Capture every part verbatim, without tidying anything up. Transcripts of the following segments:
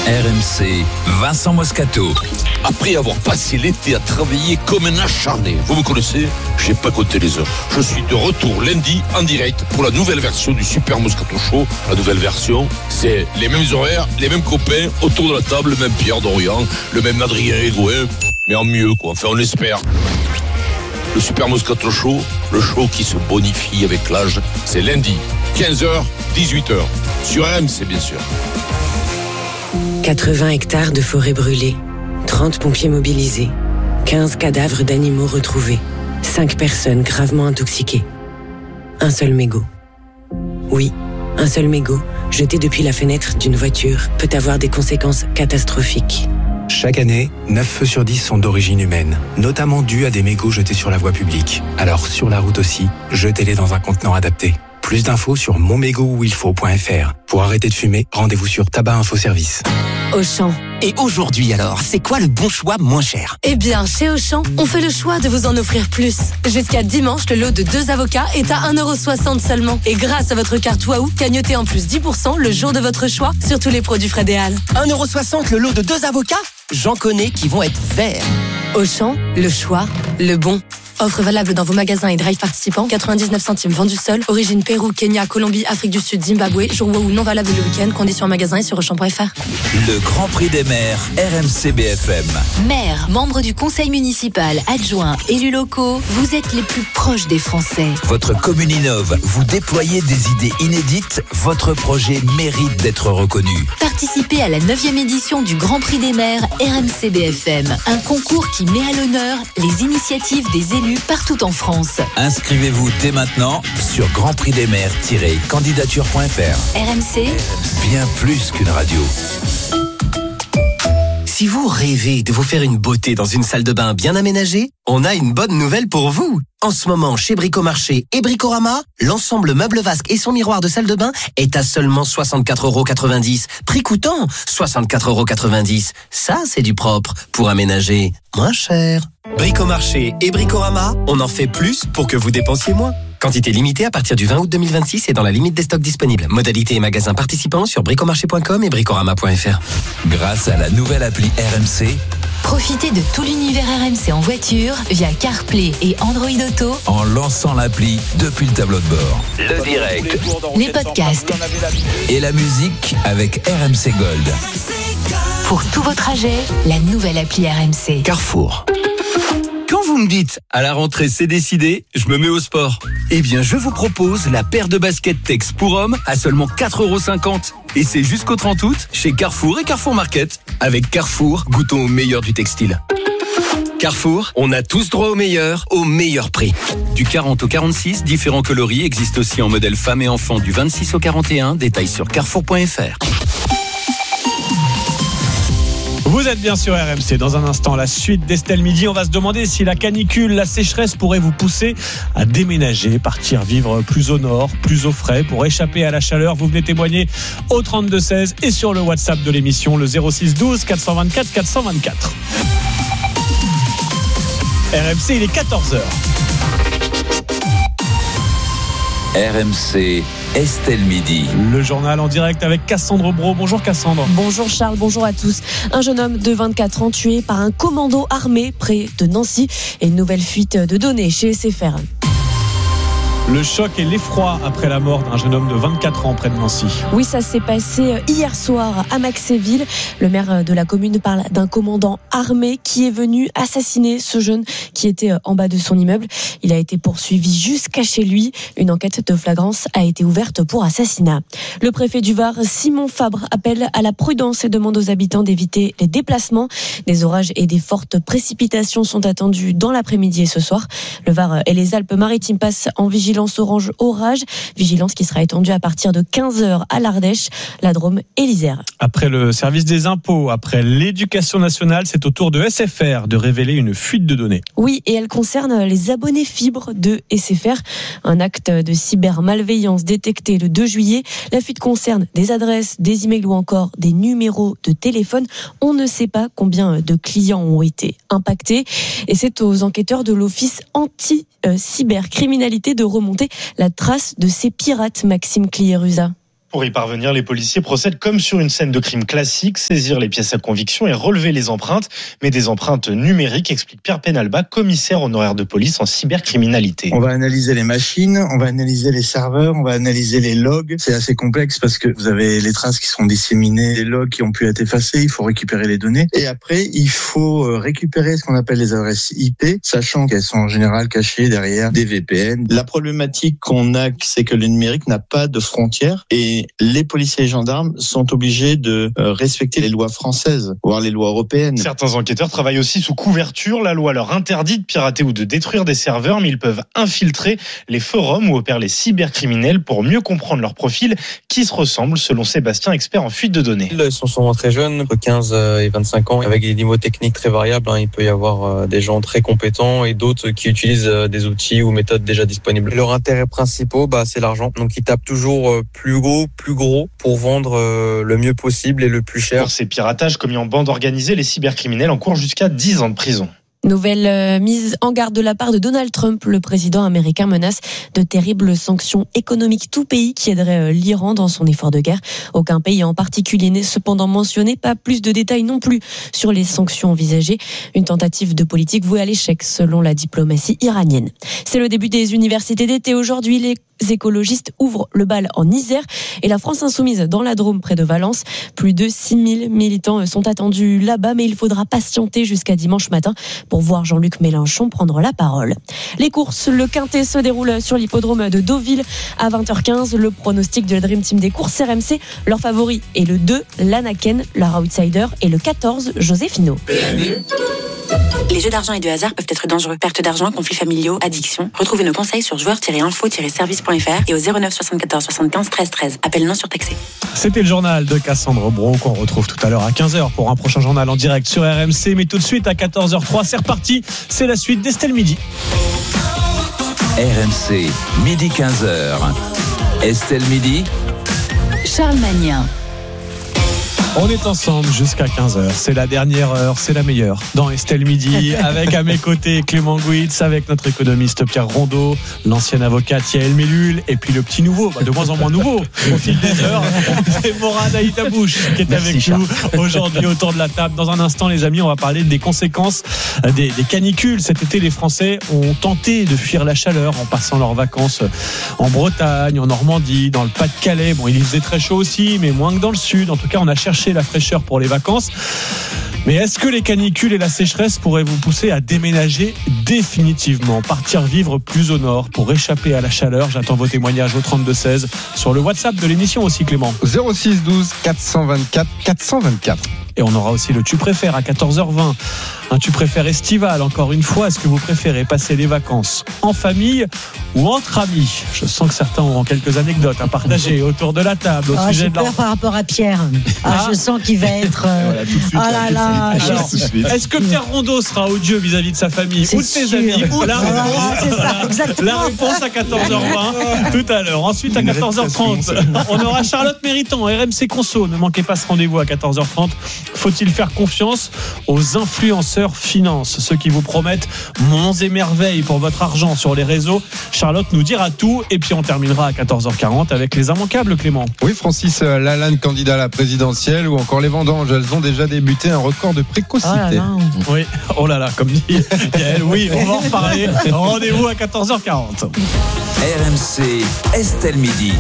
R M C, Vincent Moscato. Après avoir passé l'été à travailler comme un acharné, vous me connaissez, j'ai pas compté les heures. Je suis de retour lundi en direct pour la nouvelle version du Super Moscato Show. La nouvelle version, c'est les mêmes horaires, les mêmes copains, autour de la table, le même Pierre Dorian, le même Adrien Egoin, mais en mieux quoi, enfin on espère. Le Super Moscato Show, le show qui se bonifie avec l'âge, c'est lundi, quinze heures, dix-huit heures, sur R M C bien sûr. quatre-vingts hectares de forêt brûlée, trente pompiers mobilisés, quinze cadavres d'animaux retrouvés, cinq personnes gravement intoxiquées. Un seul mégot. Oui, un seul mégot, jeté depuis la fenêtre d'une voiture, peut avoir des conséquences catastrophiques. Chaque année, neuf feux sur dix sont d'origine humaine, notamment dus à des mégots jetés sur la voie publique. Alors sur la route aussi, jetez-les dans un contenant adapté. Plus d'infos sur mon mégot où il faut point f r. Pour arrêter de fumer, rendez-vous sur Tabac Info Service. Auchan. Et aujourd'hui alors, c'est quoi le bon choix moins cher ? Eh bien, chez Auchan, on fait le choix de vous en offrir plus. Jusqu'à dimanche, le lot de deux avocats est à un euro soixante seulement. Et grâce à votre carte Waouh, cagnotez en plus dix pour cent le jour de votre choix sur tous les produits Fred et Al. un euro soixante le lot de deux avocats ? J'en connais qui vont être verts. Auchan, le choix, le bon. Offre valable dans vos magasins et drive participants. quatre-vingt-dix-neuf centimes vendu seul. Origine Pérou, Kenya, Colombie, Afrique du Sud, Zimbabwe. Jour Waouh non valable le week-end. Conditions en magasin et sur auchan point f r. Le Grand Prix des maires, R M C B F M. Maires, membres du conseil municipal, adjoints, élus locaux, vous êtes les plus proches des Français. Votre commune innove, vous déployez des idées inédites, votre projet mérite d'être reconnu. Participez à la neuvième édition du Grand Prix des maires R M C B F M. Un concours qui met à l'honneur les initiatives des élus partout en France. Inscrivez-vous dès maintenant sur grand prix des maires tiret candidature point f r. R M C, Bien plus qu'une radio. Si vous rêvez de vous faire une beauté dans une salle de bain bien aménagée, on a une bonne nouvelle pour vous. En ce moment, chez Bricomarché et Bricorama, l'ensemble meuble vasque et son miroir de salle de bain est à seulement soixante-quatre euros quatre-vingt-dix. Prix coûtant soixante-quatre euros quatre-vingt-dix. Ça, c'est du propre pour aménager moins cher. Bricomarché et Bricorama, on en fait plus pour que vous dépensiez moins. Quantité limitée à partir du vingt août deux mille vingt-six et dans la limite des stocks disponibles. Modalités et magasins participants sur bricomarché point com et bricorama point f r. Grâce à la nouvelle appli R M C, profitez de tout l'univers R M C en voiture via CarPlay et Android Auto. en lançant l'appli depuis le tableau de bord. Le direct Les podcasts. et la musique avec R M C Gold. Pour tout vos trajets, la nouvelle appli R M C. Carrefour. Quand vous me dites « à la rentrée c'est décidé, je me mets au sport », eh bien je vous propose la paire de baskets Tex pour hommes à seulement quatre euros cinquante. Et c'est jusqu'au trente août chez Carrefour et Carrefour Market. Avec Carrefour, goûtons au meilleur du textile. Carrefour, on a tous droit au meilleur, au meilleur prix. Du quarante au quarante-six, différents coloris existent aussi en modèle femmes et enfants du vingt-six au quarante et un. Détails sur carrefour point f r. Vous êtes bien sur R M C. Dans un instant, la suite d'Estelle Midi. On va se demander si la canicule, la sécheresse pourrait vous pousser à déménager, partir vivre plus au nord, plus au frais pour échapper à la chaleur. Vous venez témoigner au trente-deux seize et sur le WhatsApp de l'émission, le zéro six douze quatre cent vingt-quatre quatre cent vingt-quatre. R M C, il est quatorze heures. R M C, Estelle Midi. Le journal en direct avec Cassandre Bro. Bonjour Cassandre. Bonjour Charles, bonjour à tous. Un jeune homme de vingt-quatre ans tué par un commando armé près de Nancy et une nouvelle fuite de données chez S F R. Le choc et l'effroi après la mort d'un jeune homme de vingt-quatre ans près de Nancy. Oui, ça s'est passé hier soir à Maxéville. Le maire de la commune parle d'un commandant armé qui est venu assassiner ce jeune qui était en bas de son immeuble. Il a été poursuivi jusqu'à chez lui. Une enquête de flagrance a été ouverte pour assassinat. Le préfet du Var, Simon Fabre, appelle à la prudence et demande aux habitants d'éviter les déplacements. Des orages et des fortes précipitations sont attendus dans l'après-midi et ce soir. Le Var et les Alpes-Maritimes passent en vigilance orange orage, vigilance qui sera étendue à partir de quinze heures à l'Ardèche, la Drôme et l'Isère. Après le service des impôts, après l'éducation nationale, c'est au tour de S F R de révéler une fuite de données. Oui, et elle concerne les abonnés fibres de S F R. Un acte de cybermalveillance détecté le deux juillet. La fuite concerne des adresses, des emails ou encore des numéros de téléphone. On ne sait pas combien de clients ont été impactés. Et c'est aux enquêteurs de l'Office anti-cybercriminalité de remonter la trace de ces pirates, Maxime Cliérusa. Pour y parvenir, les policiers procèdent comme sur une scène de crime classique, saisir les pièces à conviction et relever les empreintes, mais des empreintes numériques, explique Pierre Penalba, commissaire honoraire de police en cybercriminalité. On va analyser les machines, on va analyser les serveurs, on va analyser les logs. C'est assez complexe parce que vous avez les traces qui sont disséminées, les logs qui ont pu être effacés, il faut récupérer les données. Et après, il faut récupérer ce qu'on appelle les adresses I P, sachant qu'elles sont en général cachées derrière des V P N. La problématique qu'on a, c'est que le numérique n'a pas de frontières et les policiers et gendarmes sont obligés de respecter les lois françaises, voire les lois européennes. Certains enquêteurs travaillent aussi sous couverture. La loi leur interdit de pirater ou de détruire des serveurs, mais ils peuvent infiltrer les forums où opèrent les cybercriminels pour mieux comprendre leur profil qui se ressemble, selon Sébastien, expert en fuite de données. Ils sont souvent très jeunes, entre quinze et vingt-cinq ans, avec des niveaux techniques très variables. Il peut y avoir des gens très compétents et d'autres qui utilisent des outils ou méthodes déjà disponibles. Leur intérêt principal, bah, c'est l'argent. Donc ils tapent toujours plus haut, plus gros pour vendre le mieux possible et le plus cher. Pour ces piratages commis en bande organisée, les cybercriminels encourent jusqu'à dix ans de prison. Nouvelle euh, mise en garde de la part de Donald Trump. Le président américain menace de terribles sanctions économiques. Tout pays qui aiderait euh, l'Iran dans son effort de guerre. Aucun pays en particulier n'est cependant mentionné. Pas plus de détails non plus sur les sanctions envisagées. Une tentative de politique vouée à l'échec selon la diplomatie iranienne. C'est le début des universités d'été. Aujourd'hui, les écologistes ouvrent le bal en Isère et la France insoumise dans la Drôme près de Valence. Plus de six mille militants sont attendus là-bas, mais il faudra patienter jusqu'à dimanche matin pour voir Jean-Luc Mélenchon prendre la parole. Les courses, le Quintet se déroule sur l'hippodrome de Deauville à vingt heures quinze. Le pronostic de la Dream Team des courses R M C, leur favori est le deux, l'Anaken, leur outsider, et le quatorze, Josefino. Les jeux d'argent et de hasard peuvent être dangereux. Perte d'argent, conflits familiaux, addiction. Retrouvez nos conseils sur joueurs tiret info tiret service point f r et au zéro neuf soixante-quatorze soixante-quinze treize treize. Appel non surtaxé. C'était le journal de Cassandre Bro qu'on retrouve tout à l'heure à quinze heures pour un prochain journal en direct sur R M C. Mais tout de suite à quatorze heures trois, c'est reparti. C'est la suite d'Estelle Midi. R M C, midi quinze heures. Estelle Midi. Charles Magnin. On est ensemble jusqu'à quinze heures. C'est la dernière heure, c'est la meilleure dans Estelle Midi. Avec à mes côtés Clément Gouitz, avec notre économiste Pierre Rondeau, l'ancienne avocate Yael Mellul, et puis le petit nouveau, bah de moins en moins nouveau au fil des heures, c'est Morad Aïtabouche qui est Merci avec Charles. Nous aujourd'hui autour de la table. Dans un instant, les amis, on va parler des conséquences des, des canicules. Cet été, les Français ont tenté de fuir la chaleur en passant leurs vacances en Bretagne, en Normandie, dans le Pas-de-Calais. Bon, il y faisait très chaud aussi, mais moins que dans le sud. En tout cas, on a cherché la fraîcheur pour les vacances. Mais est-ce que les canicules et la sécheresse pourraient vous pousser à déménager définitivement, partir vivre plus au nord pour échapper à la chaleur? J'attends vos témoignages au trente-deux seize sur le WhatsApp de l'émission aussi, Clément. zéro six douze quatre cent vingt-quatre quatre cent vingt-quatre. Et on aura aussi le tu préfères à quatorze heures vingt. Un tu préfères estival, encore une fois. Est-ce que vous préférez passer les vacances en famille ou entre amis? Je sens que certains auront quelques anecdotes à partager autour de la table au oh, sujet j'ai de leur... peur par rapport à Pierre. Ah, je sens qu'il va être. Euh... Voilà, tout de suite, oh là là. Alors, est-ce que Pierre Rondeau sera odieux vis-à-vis de sa famille c'est ou de ses sûr. amis ou la voilà, réponse, c'est ça, exactement. La réponse à quatorze heures vingt tout à l'heure. Ensuite à quatorze heures trente, on aura Charlotte Méritant, R M C Conso. Ne manquez pas ce rendez-vous à quatorze heures trente. Faut-il faire confiance aux influenceurs finance, ceux qui vous promettent monts et merveilles pour votre argent sur les réseaux? Charlotte nous dira tout et puis on terminera à quatorze heures quarante avec les immanquables, Clément. Oui, Francis Lalanne, candidat à la présidentielle, ou encore les vendanges, elles ont déjà débuté, un record de précocité. Oh là là. Oui, oh là là, comme dit Yael, oui, on va en reparler. Rendez-vous à quatorze heures quarante. R M C, Estelle Midi.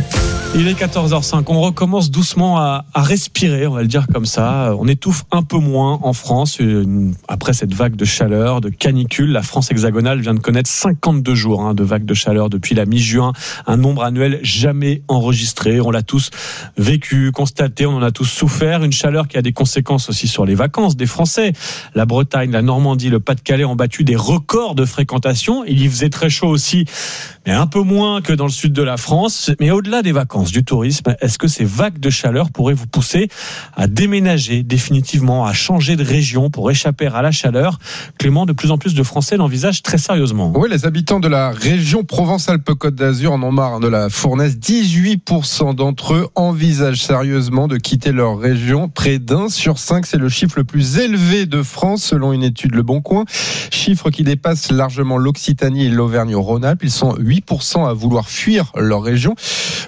Il est quatorze heures cinq, on recommence doucement à, à respirer, on va le dire comme ça. On étouffe un peu moins en France une, après cette vague de chaleur, de canicule. La France hexagonale vient de connaître cinquante-deux jours hein, de vague de chaleur depuis la mi-juin, un nombre annuel jamais enregistré. On l'a tous vécu, constaté, on en a tous souffert. Une chaleur qui a des conséquences aussi sur les vacances des Français. La Bretagne, la Normandie, le Pas-de-Calais ont battu des records de fréquentation. Il y faisait très chaud aussi, mais un peu moins que dans le sud de la France. Mais au-delà des vacances, du tourisme, est-ce que ces vagues de chaleur pourraient vous pousser à déménager définitivement, à changer de région pour échapper à la chaleur? Clément, de plus en plus de Français l'envisagent très sérieusement. Oui, les habitants de la région Provence-Alpes-Côte d'Azur en ont marre de la fournaise. dix-huit pour cent d'entre eux envisagent sérieusement de quitter leur région. Près d'un sur cinq, c'est le chiffre le plus élevé de France selon une étude Le Bon Coin. Chiffre qui dépasse largement l'Occitanie et l'Auvergne-Rhône-Alpes. Ils sont huit pour cent à vouloir fuir leur région. Leur souci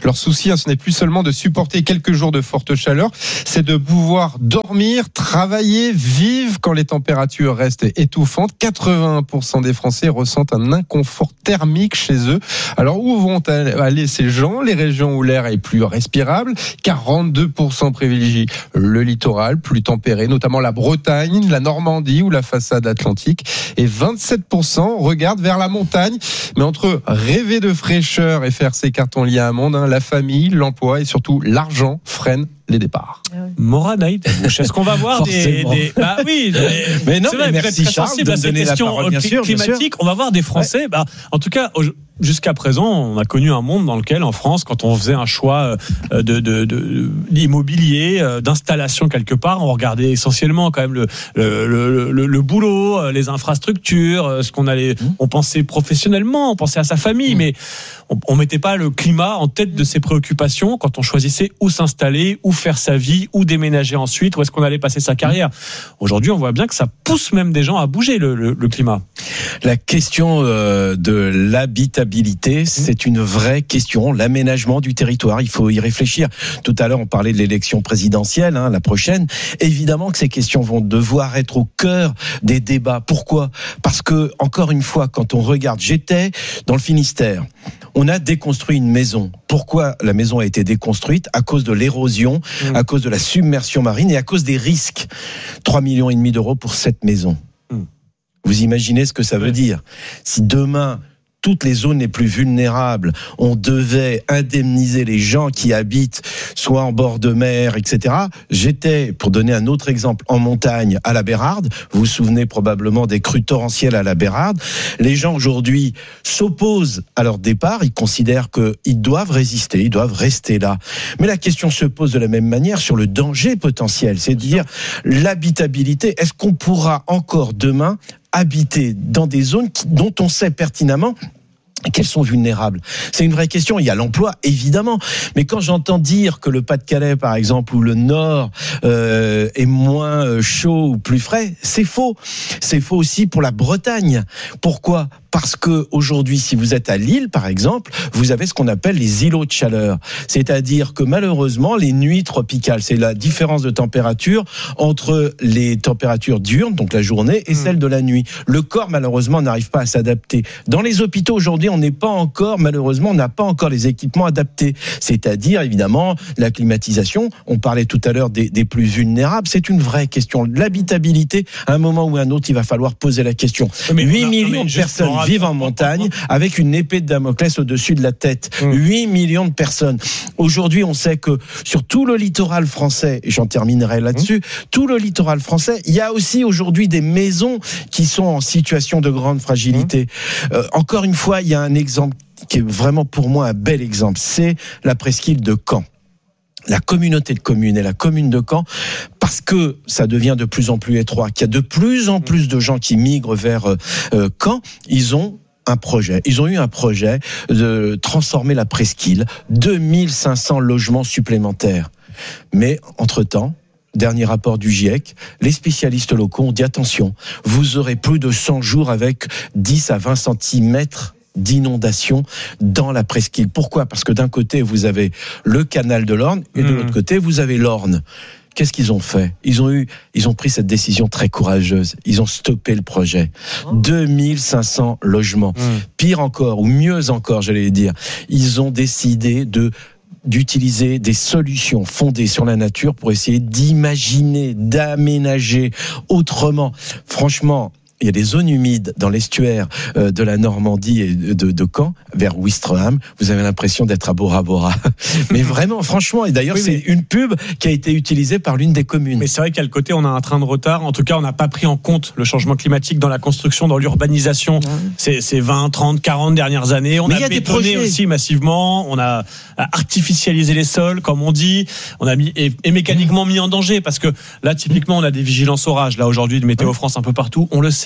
souci, hein, ce n'est plus seulement de supporter quelques jours de forte chaleur, c'est de pouvoir dormir, travailler, vivre quand les températures restent étouffantes. quatre-vingts pour cent des Français ressentent un inconfort thermique chez eux. Alors où vont aller ces gens? Les régions où l'air est plus respirable. quarante-deux pour cent privilégient le littoral, plus tempéré, notamment la Bretagne, la Normandie ou la façade atlantique. Et vingt-sept pour cent regardent vers la montagne. Mais entre rêver de fraîcheur et faire ses cartons liés à un monde, hein, la famille, l'emploi et surtout l'argent freinent les départs. Morane Haït, est-ce qu'on va voir des, des... Bah oui, mais, mais non, c'est vrai, mais vous êtes merci très Charles sensible de à me ces donner la questions parole, bien sûr, bien climatiques. sûr. On va voir des Français. Ouais. Bah, en tout cas, jusqu'à présent, on a connu un monde dans lequel, en France, quand on faisait un choix de, de, de, de d'immobilier, d'installation quelque part, on regardait essentiellement quand même le, le, le, le, le boulot, les infrastructures, ce qu'on allait, mmh. on pensait professionnellement, on pensait à sa famille, mmh. mais on, on mettait pas le climat en tête de ses préoccupations quand on choisissait où s'installer, où faire sa vie, où déménager ensuite, où est-ce qu'on allait passer sa carrière. Aujourd'hui, on voit bien que ça pousse même des gens à bouger le, le, le climat. La question euh, de l'habitabilité, c'est une vraie question. L'aménagement du territoire, il faut y réfléchir. Tout à l'heure, on parlait de l'élection présidentielle, hein, la prochaine. Évidemment que ces questions vont devoir être au cœur des débats. Pourquoi ? Parce que, encore une fois, quand on regarde, j'étais dans le Finistère. On a déconstruit une maison. Pourquoi la maison a été déconstruite ? À cause de l'érosion, mmh. à cause de la submersion marine et à cause des risques. trois millions et demi d'euros pour cette maison. Mmh. Vous imaginez ce que ça veut oui. dire ? Si demain, toutes les zones les plus vulnérables, on devait indemniser les gens qui habitent soit en bord de mer, et cetera. J'étais, pour donner un autre exemple, en montagne à la Bérarde. Vous vous souvenez probablement des crues torrentielles à la Bérarde. Les gens aujourd'hui s'opposent à leur départ. Ils considèrent qu'ils doivent résister, ils doivent rester là. Mais la question se pose de la même manière sur le danger potentiel. C'est-à-dire l'habitabilité. Est-ce qu'on pourra encore demain habiter dans des zones qui, dont on sait pertinemment qu'elles sont vulnérables? C'est une vraie question. Il y a l'emploi, évidemment. Mais quand j'entends dire que le Pas-de-Calais, par exemple, ou le Nord euh, est moins chaud ou plus frais, c'est faux. C'est faux aussi pour la Bretagne. Pourquoi ? Parce que aujourd'hui, si vous êtes à Lille, par exemple, vous avez ce qu'on appelle les îlots de chaleur. C'est-à-dire que malheureusement, les nuits tropicales, c'est la différence de température entre les températures diurnes, donc la journée, et celle de la nuit. Le corps, malheureusement, n'arrive pas à s'adapter. Dans les hôpitaux, aujourd'hui, on n'est pas encore, malheureusement, on n'a pas encore les équipements adaptés. C'est-à-dire, évidemment, la climatisation. On parlait tout à l'heure des, des plus vulnérables. C'est une vraie question. L'habitabilité, à un moment ou à un autre, il va falloir poser la question. Mais huit millions de personnes vivent en montagne avec une épée de Damoclès au-dessus de la tête. Mmh. huit millions de personnes. Aujourd'hui, on sait que sur tout le littoral français, et j'en terminerai là-dessus, mmh. tout le littoral français, il y a aussi aujourd'hui des maisons qui sont en situation de grande fragilité. Mmh. Euh, encore une fois, il y a un exemple qui est vraiment pour moi un bel exemple, c'est la presqu'île de Caen. La communauté de communes et la commune de Caen, parce que ça devient de plus en plus étroit, qu'il y a de plus en plus de gens qui migrent vers euh, Caen, ils ont un projet. Ils ont eu un projet de transformer la presqu'île, deux mille cinq cents logements supplémentaires. Mais entre-temps, dernier rapport du GIEC, les spécialistes locaux ont dit attention, vous aurez plus de cent jours avec dix à vingt centimètres d'inondation dans la presqu'île. Pourquoi ? Parce que d'un côté, vous avez le canal de l'Orne et de mmh. l'autre côté, vous avez l'Orne. Qu'est-ce qu'ils ont fait ? Ils ont eu, ils ont pris cette décision très courageuse. Ils ont stoppé le projet. Oh. deux mille cinq cents logements. Mmh. Pire encore, ou mieux encore, j'allais dire, ils ont décidé de d'utiliser des solutions fondées sur la nature pour essayer d'imaginer, d'aménager autrement. Franchement, il y a des zones humides dans l'estuaire de la Normandie et de, de Caen, vers Ouistreham. Vous avez l'impression d'être à Bora Bora. Mais vraiment, franchement, et d'ailleurs, oui, c'est une pub qui a été utilisée par l'une des communes. Mais c'est vrai qu'à le côté, on a un train de retard. En tout cas, on n'a pas pris en compte le changement climatique dans la construction, dans l'urbanisation. Ouais. Ces, ces vingt, trente, quarante dernières années. On Mais a bétonné aussi massivement. On a artificialisé les sols, comme on dit. On a mis, et, et mécaniquement mis en danger. Parce que là, typiquement, on a des vigilances orages. Là, aujourd'hui, de Météo France un peu partout. On le sait.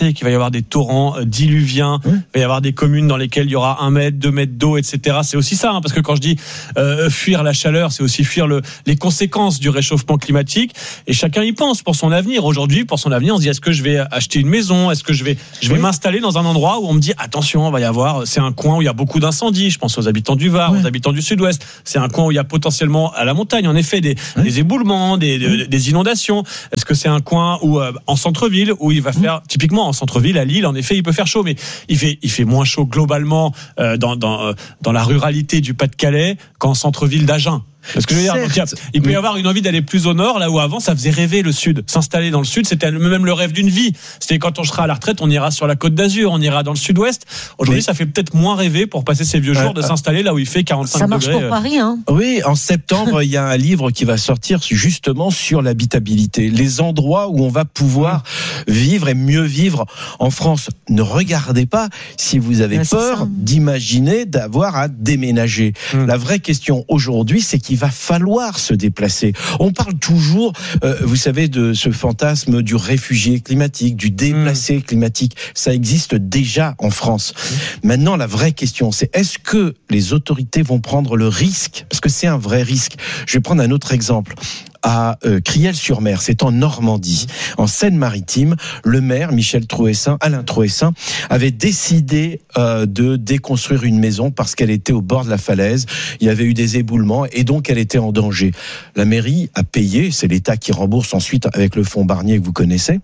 sait qu'il va y avoir des torrents diluviens, mmh. il va y avoir des communes dans lesquelles il y aura un mètre, deux mètres d'eau, et cetera. C'est aussi ça, hein, parce que quand je dis euh, fuir la chaleur, c'est aussi fuir le, les conséquences du réchauffement climatique. Et chacun y pense pour son avenir. Aujourd'hui, pour son avenir, on se dit est-ce que je vais acheter une maison, est-ce que je vais, je vais oui. m'installer dans un endroit où on me dit attention, on va y avoir, c'est un coin où il y a beaucoup d'incendies. Je pense aux habitants du Var, oui. aux habitants du Sud-Ouest. C'est un coin où il y a potentiellement à la montagne, en effet, des, oui. des éboulements, des, des, des inondations. Est-ce que c'est un coin où euh, en centre-ville où il va faire, mmh. typiquement en centre-ville à Lille, en effet, il peut faire chaud, mais il fait, il fait moins chaud globalement euh, dans, dans, euh, dans la ruralité du Pas-de-Calais qu'en centre-ville d'Agen. Parce que je veux dire, donc, il, y a, il peut y avoir une envie d'aller plus au nord, là où avant ça faisait rêver le sud. S'installer dans le sud, c'était même le rêve d'une vie. C'était quand on sera à la retraite, on ira sur la Côte d'Azur, on ira dans le sud-ouest. Aujourd'hui, oui. ça fait peut-être moins rêver pour passer ses vieux jours de s'installer là où il fait quarante-cinq degrés. Ça marche pour Paris, hein. Oui, en septembre, il y a un livre qui va sortir justement sur l'habitabilité, les endroits où on va pouvoir vivre et mieux vivre en France. Ne regardez pas si vous avez ouais, peur d'imaginer d'avoir à déménager. Hum. La vraie question aujourd'hui, c'est qu'il va falloir se déplacer. On parle toujours, euh, vous savez, de ce fantasme du réfugié climatique, du déplacé mmh. climatique. Ça existe déjà en France. Mmh. Maintenant, la vraie question, c'est est-ce que les autorités vont prendre le risque ? Parce que c'est un vrai risque. Je vais prendre un autre exemple. À euh, Criel-sur-Mer, c'est en Normandie, en Seine-Maritime, le maire Michel Trouessin, Alain Trouessin, avait décidé euh, de déconstruire une maison parce qu'elle était au bord de la falaise. Il y avait eu des éboulements et donc elle était en danger. La mairie a payé, c'est l'État qui rembourse ensuite avec le fonds Barnier que vous connaissez.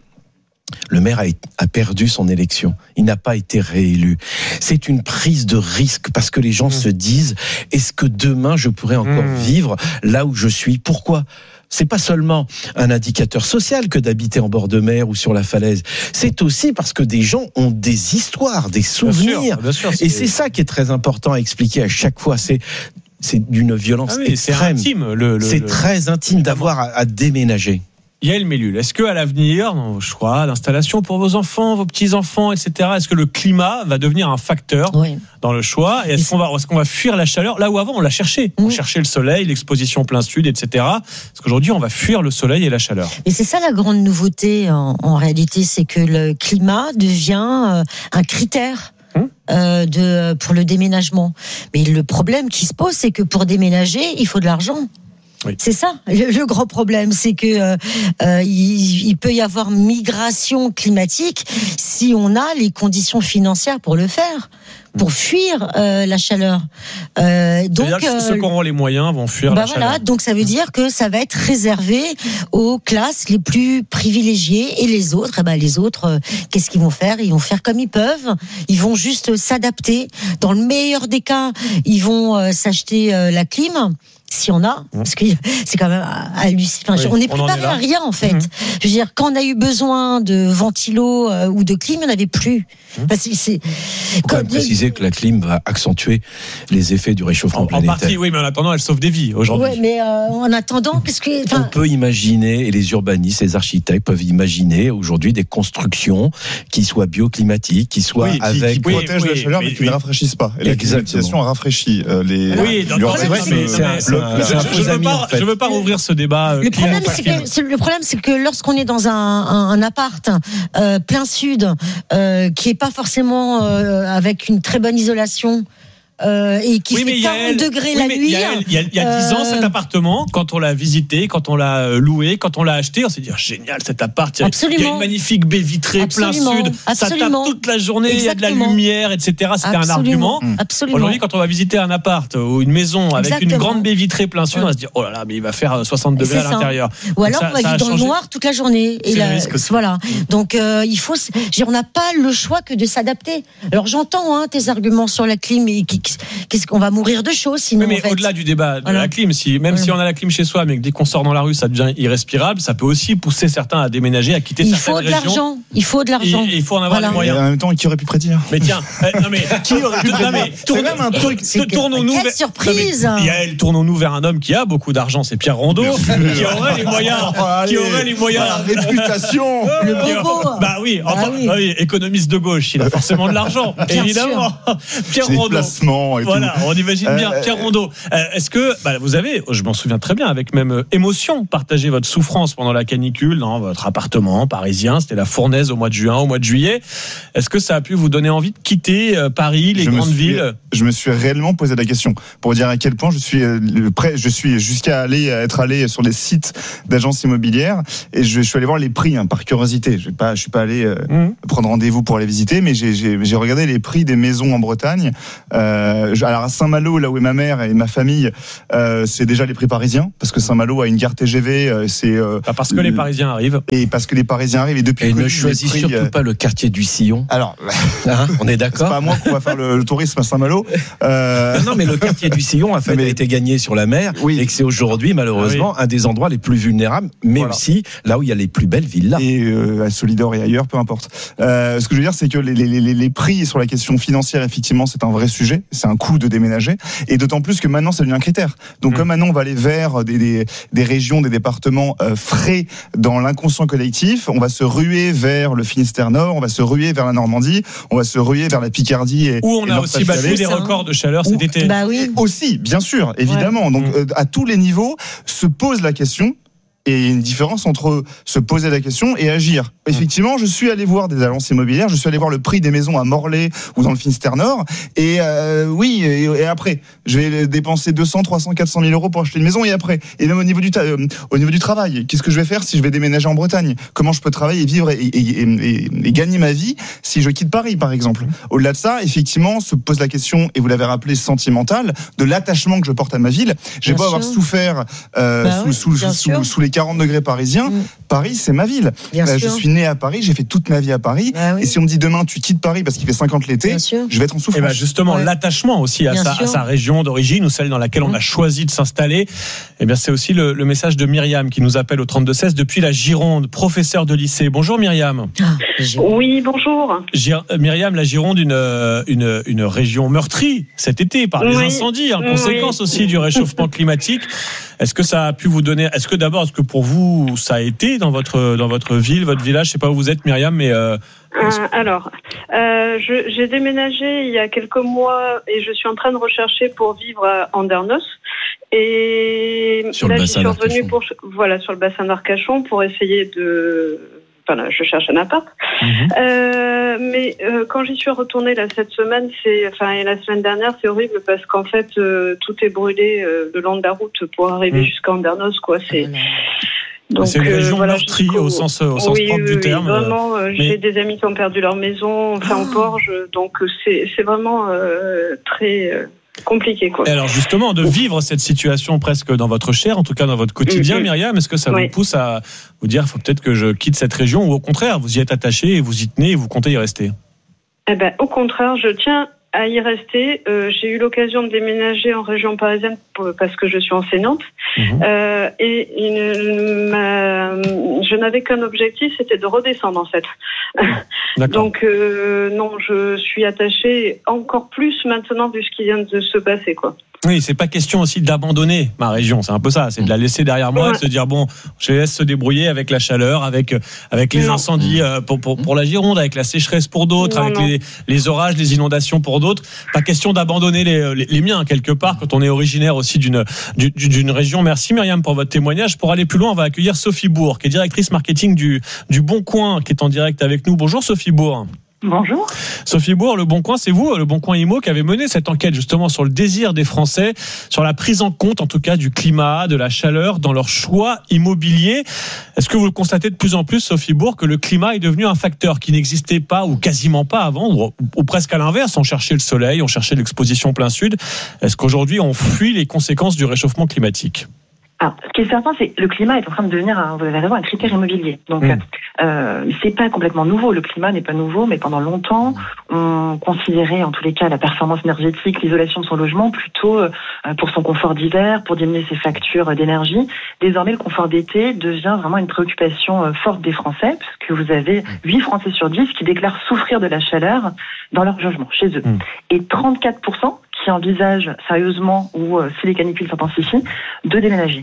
Le maire a, a perdu son élection. Il n'a pas été réélu. C'est une prise de risque parce que les gens mmh. se disent est-ce que demain je pourrais encore mmh. vivre là où je suis ? Pourquoi ? C'est pas seulement un indicateur social que d'habiter en bord de mer ou sur la falaise. C'est aussi parce que des gens ont des histoires, des souvenirs. Bien sûr, bien sûr, c'est... Et c'est ça qui est très important à expliquer à chaque fois. C'est c'est d'une violence ah oui, extrême. C'est intime. Le, le, c'est le... très intime d'avoir à, à déménager. Yael Mellul, est-ce que à l'avenir, dans vos choix d'installation pour vos enfants, vos petits-enfants, et cetera, est-ce que le climat va devenir un facteur oui. dans le choix ? Et est-ce qu'on va, est-ce qu'on va fuir la chaleur ? Là où avant, on l'a cherché. On mmh. cherchait le soleil, l'exposition plein sud, et cetera. Parce qu'aujourd'hui, on va fuir le soleil et la chaleur. Et c'est ça la grande nouveauté, en, en réalité, c'est que le climat devient euh, un critère. Euh, de, pour le déménagement. Mais le problème qui se pose, c'est que pour déménager, il faut de l'argent. Oui. C'est ça, le, le grand problème, c'est que euh, euh, il, il peut y avoir migration climatique si on a les conditions financières pour le faire, pour fuir euh, la chaleur. Euh, donc euh, ceux qui auront les moyens vont fuir bah la voilà, chaleur. Donc ça veut dire que ça va être réservé aux classes les plus privilégiées et les autres, eh ben les autres, euh, qu'est-ce qu'ils vont faire ? Ils vont faire comme ils peuvent. Ils vont juste s'adapter. Dans le meilleur des cas, ils vont euh, s'acheter euh, la clim. Si on a, parce que c'est quand même hallucinant. Oui, on n'est préparé à rien en fait. Mmh. Je veux dire, quand on a eu besoin de ventilo euh, ou de clim, il n'y en avait plus. Mmh. Parce que c'est. Il faut quand même préciser que la clim va accentuer les effets du réchauffement en, planétaire. En partie, oui, mais en attendant, elle sauve des vies aujourd'hui. Oui, mais euh, en attendant, qu'est-ce que. On peut imaginer, et les urbanistes, les architectes peuvent imaginer aujourd'hui des constructions qui soient bioclimatiques, qui soient oui, qui, avec. qui protègent oui, la chaleur, oui, mais qui oui. ne rafraîchissent pas. Et la climatisation rafraîchit euh, les. Oui, donc, c'est vrai, mais c'est un. Je ne veux pas, en fait. je veux pas rouvrir ce débat. Le problème, c'est que, le problème, c'est que lorsqu'on est dans un, un, un appart euh, plein sud, euh, qui est pas forcément euh, avec une très bonne isolation. Euh, et qui oui, fait quarante degrés oui, la nuit. Il y a, il y a dix ans, cet appartement, quand on l'a visité, quand on l'a loué, quand on l'a acheté, on s'est dit oh, génial cet appart. Il y, a, il y a une magnifique baie vitrée Absolument. plein sud. Absolument. Ça tape toute la journée. Exactement. Il y a de la lumière, et cetera. C'était Absolument. un argument. Absolument. Aujourd'hui, quand on va visiter un appart ou une maison avec Exactement. une grande baie vitrée plein sud, ouais. on va se dire oh là là, mais il va faire soixante degrés à l'intérieur. Ou alors ça, on va vivre dans le noir toute la journée. Et là, voilà. Donc euh, il faut. On n'a pas le choix que de s'adapter. Alors j'entends hein, tes arguments sur la clim et qu'est-ce qu'on va mourir de chaud sinon. Mais, mais en fait. au-delà du débat de voilà. la clim, si, même voilà. si on a la clim chez soi, mais que dès qu'on sort dans la rue, ça devient irrespirable, ça peut aussi pousser certains à déménager, à quitter il certaines régions. Il faut de l'argent. Il faut de l'argent. Il, il faut en avoir voilà. les moyens. Et en même temps, qui aurait pu prédire ? Mais tiens, euh, non mais qui aurait pu prédire ? C'est même un truc. Tournons-nous vers. Quelle surprise ! Yael, tournons-nous vers un homme qui a beaucoup d'argent, c'est Pierre Rondeau, qui aurait les moyens, qui aurait les moyens. La réputation. Le bobo. Bah oui, enfin, ah oui. Bah oui, économiste de gauche, il a forcément de l'argent, évidemment. Pierre Rondeau. blanc. Et voilà, tout. on imagine bien. Euh, Pierre Rondeau, euh, est-ce que bah, vous avez, je m'en souviens très bien, avec même euh, émotion, partagé votre souffrance pendant la canicule dans votre appartement parisien. C'était la fournaise au mois de juin, au mois de juillet. Est-ce que ça a pu vous donner envie de quitter euh, Paris, les je grandes suis, villes? Je me suis réellement posé la question pour dire à quel point je suis euh, prêt. Je suis jusqu'à aller être allé sur les sites d'agences immobilières et je, je suis allé voir les prix hein, par curiosité. Je vais pas, je suis pas allé euh, mmh. prendre rendez-vous pour aller visiter, mais j'ai, j'ai, j'ai regardé les prix des maisons en Bretagne. Euh, alors à Saint-Malo, là où est ma mère et ma famille, euh, c'est déjà les prix parisiens parce que Saint-Malo a une gare T G V. Euh, c'est euh, ah, parce que les Parisiens arrivent. Et parce que les Parisiens arrivent et depuis. Et ne choisis prix, surtout euh... pas le quartier du Sillon. Alors, hein, on est d'accord. C'est pas à moi qu'on va faire le, le tourisme à Saint-Malo. Euh... Non, mais le quartier du Sillon a fait mais... a été gagné sur la mer oui. et que c'est aujourd'hui malheureusement ah, oui. un des endroits les plus vulnérables, mais voilà. aussi là où il y a les plus belles villas. Et euh, à Solidor et ailleurs, peu importe. Euh, ce que je veux dire, c'est que les, les, les, les prix sur la question financière, effectivement, c'est un vrai sujet. C'est un coût de déménager, et d'autant plus que maintenant, ça devient un critère. Donc, mmh. comme maintenant, on va aller vers des, des, des régions, des départements euh, frais dans l'inconscient collectif, on va se ruer vers le Finistère Nord, on va se ruer vers la Normandie, on va se ruer vers la Picardie et où on et a aussi battu des records de chaleur cet été. Bah oui. Aussi, bien sûr, évidemment. Ouais. Donc, mmh. euh, à tous les niveaux, se pose la question. Et il y a une différence entre se poser la question et agir. Effectivement, je suis allé voir des agences immobilières, je suis allé voir le prix des maisons à Morlaix ou dans le Finistère Nord. Et euh, oui, et, et après, je vais dépenser deux cents, trois cents, quatre cent mille euros pour acheter une maison. Et après, et même au niveau du ta- euh, au niveau du travail, qu'est-ce que je vais faire si je vais déménager en Bretagne? Comment je peux travailler et vivre et, et, et, et, et gagner ma vie si je quitte Paris, par exemple? Au-delà de ça, effectivement, se pose la question, et vous l'avez rappelé, sentimentale, de l'attachement que je porte à ma ville. J'ai beau avoir souffert euh, bah sous, oui, sous, sous, sous les quarante degrés parisiens, mmh. Paris c'est ma ville. Euh, je suis né à Paris, j'ai fait toute ma vie à Paris. Bah oui. Et si on me dit demain tu quittes Paris parce qu'il fait cinquante l'été, je vais être en souffrance. Et bah justement, ouais. l'attachement aussi à sa, à sa région d'origine ou celle dans laquelle mmh. on a choisi de s'installer, et bien c'est aussi le, le message de Myriam qui nous appelle au trente-deux seize depuis la Gironde, professeur de lycée. Bonjour Myriam. Oui, bonjour. Gir- Myriam, la Gironde, une, une, une région meurtrie cet été par les oui. incendies, en oui. conséquence aussi du réchauffement climatique. Est-ce que ça a pu vous donner, est-ce que d'abord, est-ce que pour vous, ça a été dans votre, dans votre ville, votre village, je sais pas où vous êtes Myriam, mais... Euh, euh, alors, euh, je, j'ai déménagé il y a quelques mois et je suis en train de rechercher pour vivre à Andernos. Et sur là, le j'y suis bassin revenue pour, voilà, sur le bassin d'Arcachon pour essayer de... Enfin, là, je cherche un appart. Mmh. Euh, mais euh, quand j'y suis retournée là cette semaine, c'est, enfin, et la semaine dernière, c'est horrible parce qu'en fait, euh, tout est brûlé euh, le long de la route pour arriver mmh. jusqu'à Andernos, quoi. C'est. Donc, c'est une région euh, voilà, meurtrie au sens, au sens oui, propre oui, du terme. Oui, vraiment, euh, mais... j'ai des amis qui ont perdu leur maison, enfin, oh. en Porge, donc c'est, c'est vraiment euh, très. Euh, compliqué quoi. Et alors justement de vivre cette situation presque dans votre chair, en tout cas dans votre quotidien, mmh. Myriam, est-ce que ça oui. vous pousse à vous dire faut peut-être que je quitte cette région, ou au contraire vous y êtes attaché et vous y tenez et vous comptez y rester? Eh ben au contraire, je tiens à y rester. Euh, j'ai eu l'occasion de déménager en région parisienne pour, parce que je suis enseignante. Mmh. Euh, et une, ma, je n'avais qu'un objectif, c'était de redescendre en fait. Donc euh, non, je suis attachée encore plus maintenant vu ce qui vient de se passer quoi. Oui, c'est pas question aussi d'abandonner ma région, c'est un peu ça, c'est de la laisser derrière moi, ouais. de se dire bon, je laisse se débrouiller avec la chaleur, avec avec les non. incendies pour, pour pour la Gironde, avec la sécheresse pour d'autres, non, avec non. les les orages, les inondations pour d'autres. Pas question d'abandonner les les, les miens quelque part quand on est originaire aussi d'une d'une région. Merci Myriam pour votre témoignage. Pour aller plus loin, on va accueillir Sophie Bourg, qui est directrice marketing du du Bon Coin, qui est en direct avec nous. Bonjour Sophie Bourg. Bonjour. Sophie Bourg, Le Bon Coin, c'est vous, Le Bon Coin Immo, qui avez mené cette enquête justement sur le désir des Français, sur la prise en compte en tout cas du climat, de la chaleur dans leur choix immobilier. Est-ce que vous le constatez de plus en plus, Sophie Bourg, que le climat est devenu un facteur qui n'existait pas ou quasiment pas avant, ou, ou presque à l'inverse, on cherchait le soleil, on cherchait l'exposition plein sud. Est-ce qu'aujourd'hui on fuit les conséquences du réchauffement climatique ? Alors, ce qui est certain, c'est que le climat est en train de devenir, un, vous avez raison, un critère immobilier. Donc, mmh. euh, c'est pas complètement nouveau. Le climat n'est pas nouveau, mais pendant longtemps, on considérait, en tous les cas, la performance énergétique, l'isolation de son logement, plutôt euh, pour son confort d'hiver, pour diminuer ses factures d'énergie. Désormais, le confort d'été devient vraiment une préoccupation euh, forte des Français, parce que vous avez huit Français sur dix qui déclarent souffrir de la chaleur dans leur logement, chez eux. Mmh. Et trente-quatre pour cent qui envisagent sérieusement, ou euh, si les canicules s'intensifient, de déménager.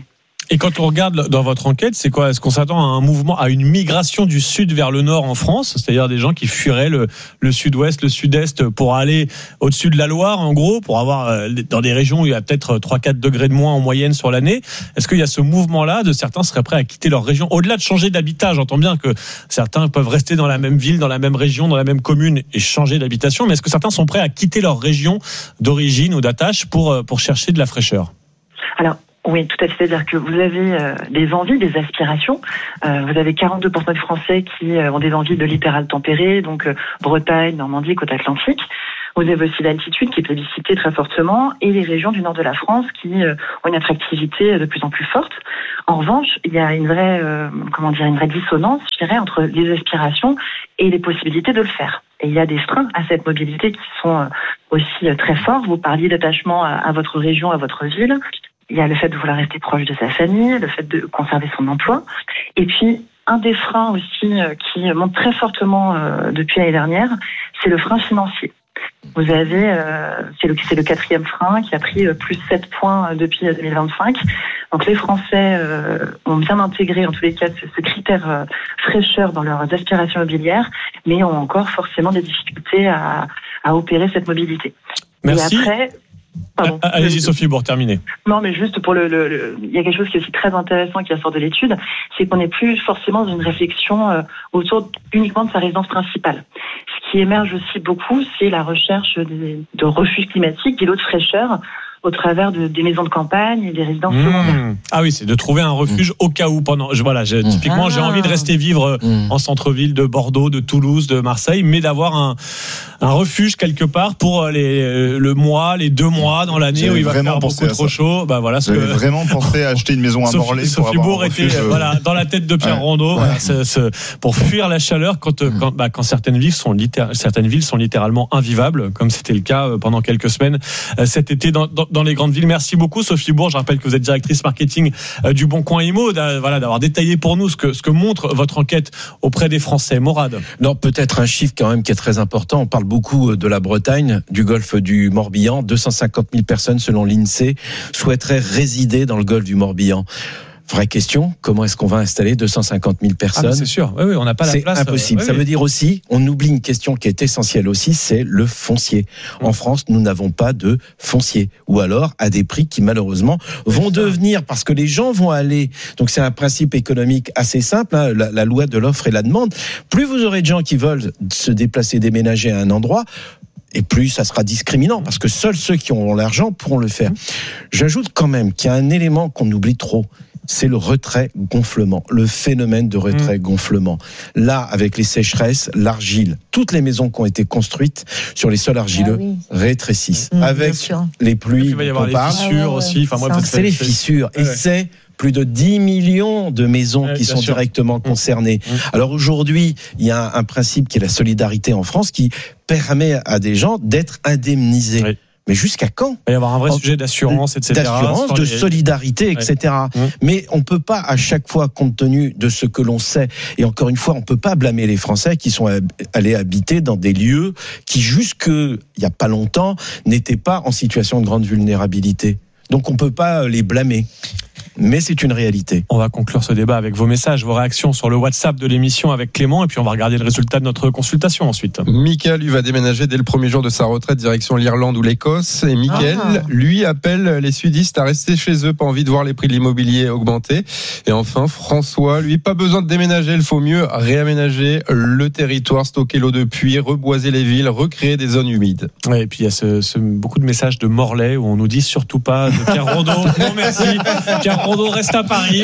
Et quand on regarde dans votre enquête, c'est quoi? Est-ce qu'on s'attend à un mouvement, à une migration du sud vers le nord en France, c'est-à-dire des gens qui fuiraient le, le sud-ouest, le sud-est pour aller au-dessus de la Loire, en gros, pour avoir dans des régions où il y a peut-être trois à quatre degrés de moins en moyenne sur l'année? Est-ce qu'il y a ce mouvement-là de certains seraient prêts à quitter leur région, au-delà de changer d'habitat? J'entends bien que certains peuvent rester dans la même ville, dans la même région, dans la même commune et changer d'habitation, mais est-ce que certains sont prêts à quitter leur région d'origine ou d'attache pour pour chercher de la fraîcheur? Alors, oui, tout à fait. C'est-à-dire que vous avez euh, des envies, des aspirations. Euh, vous avez quarante-deux pour cent de Français qui euh, ont des envies de littoral tempéré, donc euh, Bretagne, Normandie, côte atlantique. Vous avez aussi l'altitude qui est plébiscitée très fortement et les régions du nord de la France qui euh, ont une attractivité de plus en plus forte. En revanche, il y a une vraie, euh, comment dire, une vraie dissonance, je dirais, entre les aspirations et les possibilités de le faire. Et il y a des freins à cette mobilité qui sont euh, aussi euh, très forts. Vous parliez d'attachement à, à votre région, à votre ville. Il y a le fait de vouloir rester proche de sa famille, le fait de conserver son emploi. Et puis, un des freins aussi qui monte très fortement depuis l'année dernière, c'est le frein financier. Vous avez, euh, c'est, le, c'est le quatrième frein qui a pris plus sept points depuis deux mille vingt-cinq. Donc les Français euh, ont bien intégré, en tous les cas, ce, ce critère euh, fraîcheur dans leurs aspirations immobilières, mais ont encore forcément des difficultés à, à opérer cette mobilité. Merci. Et après... Pardon. Allez-y Sophie pour terminer. Non mais juste pour le, le, le, il y a quelque chose qui est aussi très intéressant qui ressort de l'étude, c'est qu'on n'est plus forcément dans une réflexion euh, autour uniquement de sa résidence principale. Ce qui émerge aussi beaucoup, c'est la recherche de, de refuges climatiques, d'îlots de fraîcheur au travers de, des maisons de campagne et des résidences mmh. secondaires. Ah oui, c'est de trouver un refuge mmh. au cas où pendant. Je, voilà, j'ai, typiquement, ah. j'ai envie de rester vivre mmh. en centre-ville de Bordeaux, de Toulouse, de Marseille, mais d'avoir un, un refuge quelque part pour les, le mois, les deux mois dans l'année J'avais où il va faire beaucoup trop ça. chaud. Bah voilà. J'avais que... vraiment pensé à acheter une maison à Morlaix. Sophie Bourg était euh, voilà dans la tête de Pierre ouais. Rondeau, ouais. voilà, c'est, c'est, pour fuir la chaleur quand mmh. quand, bah, quand certaines villes sont littér- certaines villes sont littéralement invivables, comme c'était le cas pendant quelques semaines cet été dans, dans, dans les grandes villes. Merci beaucoup Sophie Bourg. Je rappelle que vous êtes directrice marketing du Bon Coin Immo. Voilà, d'avoir détaillé pour nous ce que ce que montre votre enquête auprès des Français. Morad. Non, peut-être un chiffre quand même qui est très important. On parle beaucoup de la Bretagne, du golfe du Morbihan. deux cent cinquante mille personnes selon l'INSEE souhaiteraient résider dans le golfe du Morbihan. Vraie question, comment est-ce qu'on va installer deux cent cinquante mille personnes? Ah, c'est sûr, oui, oui, on n'a pas la c'est place. C'est impossible. Oui, Ça oui. veut dire aussi, on oublie une question qui est essentielle aussi, c'est le foncier. En France, nous n'avons pas de foncier. Ou alors, à des prix qui malheureusement vont devenir, parce que les gens vont aller, donc c'est un principe économique assez simple, hein, la, la loi de l'offre et la demande. Plus vous aurez de gens qui veulent se déplacer, déménager à un endroit, et plus ça sera discriminant, parce que seuls ceux qui ont l'argent pourront le faire. J'ajoute quand même qu'il y a un élément qu'on oublie trop, c'est le retrait-gonflement, le phénomène de retrait-gonflement. Là, avec les sécheresses, l'argile, toutes les maisons qui ont été construites sur les sols argileux ah oui. rétrécissent. Mmh, avec les pluies, il va y avoir les parle, fissures ah ouais, aussi. Enfin, moi, c'est les fissures. Et ouais. c'est plus de dix millions de maisons ouais, qui sont sûr. directement concernées. Mmh. Alors aujourd'hui, il y a un, un principe qui est la solidarité en France qui permet à des gens d'être indemnisés. Oui. Mais jusqu'à quand? Il va y avoir un vrai sujet d'assurance, et cetera. D'assurance, de les... solidarité, et cetera. Ouais. Mmh. Mais on ne peut pas, à chaque fois, compte tenu de ce que l'on sait, et encore une fois, on ne peut pas blâmer les Français qui sont allés habiter dans des lieux qui, jusque il n'y a pas longtemps, n'étaient pas en situation de grande vulnérabilité. Donc on ne peut pas les blâmer. Mais c'est une réalité. On va conclure ce débat avec vos messages, vos réactions sur le WhatsApp de l'émission avec Clément, et puis on va regarder le résultat de notre consultation ensuite. Michael, lui, va déménager dès le premier jour de sa retraite, direction l'Irlande ou l'Écosse. Et Michael, ah. lui, appelle les sudistes à rester chez eux, pas envie de voir les prix de l'immobilier augmenter. Et enfin, François, lui, pas besoin de déménager, il faut mieux réaménager le territoire, stocker l'eau de pluie, reboiser les villes, recréer des zones humides. Ouais, et puis il y a ce, ce, beaucoup de messages de Morlaix où on nous dit surtout pas de Pierre Rondeau. Non merci, Pierre Rondeau reste à Paris.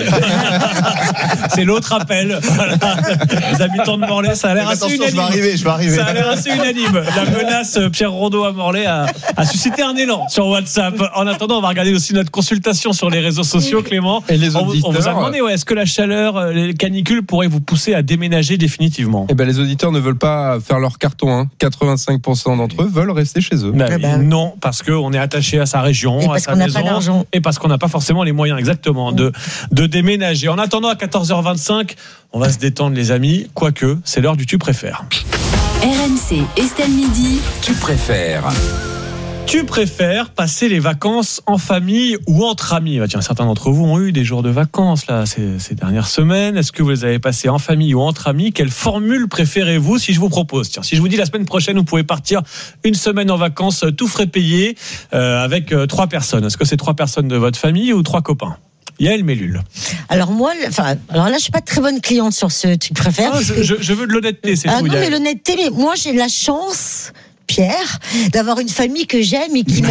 C'est l'autre appel. Voilà. Les habitants de Morlaix, ça a l'air assez unanime. Je vais arriver, je vais arriver. Ça a l'air assez unanime. La menace Pierre Rondeau à Morlaix a, a suscité un élan sur WhatsApp. En attendant, on va regarder aussi notre consultation sur les réseaux sociaux, Clément. Et les on, auditeurs, on vous a demandé, ouais, est-ce que la chaleur, les canicules pourraient vous pousser à déménager définitivement? Eh ben, les auditeurs ne veulent pas faire leur carton. Hein. quatre-vingt-cinq pour cent d'entre eux veulent rester chez eux. Bah, eh ben, non, parce qu'on est attaché à sa région, et à sa maison, et parce qu'on n'a pas forcément les moyens, exactement, de, de déménager. En attendant, à quatorze heures vingt-cinq, on va se détendre, les amis. Quoique, c'est l'heure du tu préfères. R M C, Estelle Midi. Tu préfères. Tu préfères passer les vacances en famille ou entre amis ? Bah tiens, certains d'entre vous ont eu des jours de vacances là ces, ces dernières semaines. Est-ce que vous les avez passés en famille ou entre amis ? Quelle formule préférez-vous si je vous propose ? Tiens, si je vous dis la semaine prochaine, vous pouvez partir une semaine en vacances, tout frais payé, euh, avec euh, trois personnes. Est-ce que c'est trois personnes de votre famille ou trois copains ? Yael Mellul. Alors moi, enfin, alors là, je suis pas très bonne cliente sur ce. Tu préfères ah, je, je veux de l'honnêteté, c'est ah, tout. Non, mais l'honnêteté, mais moi, j'ai la chance. Pierre, d'avoir une famille que j'aime et qui m'aime.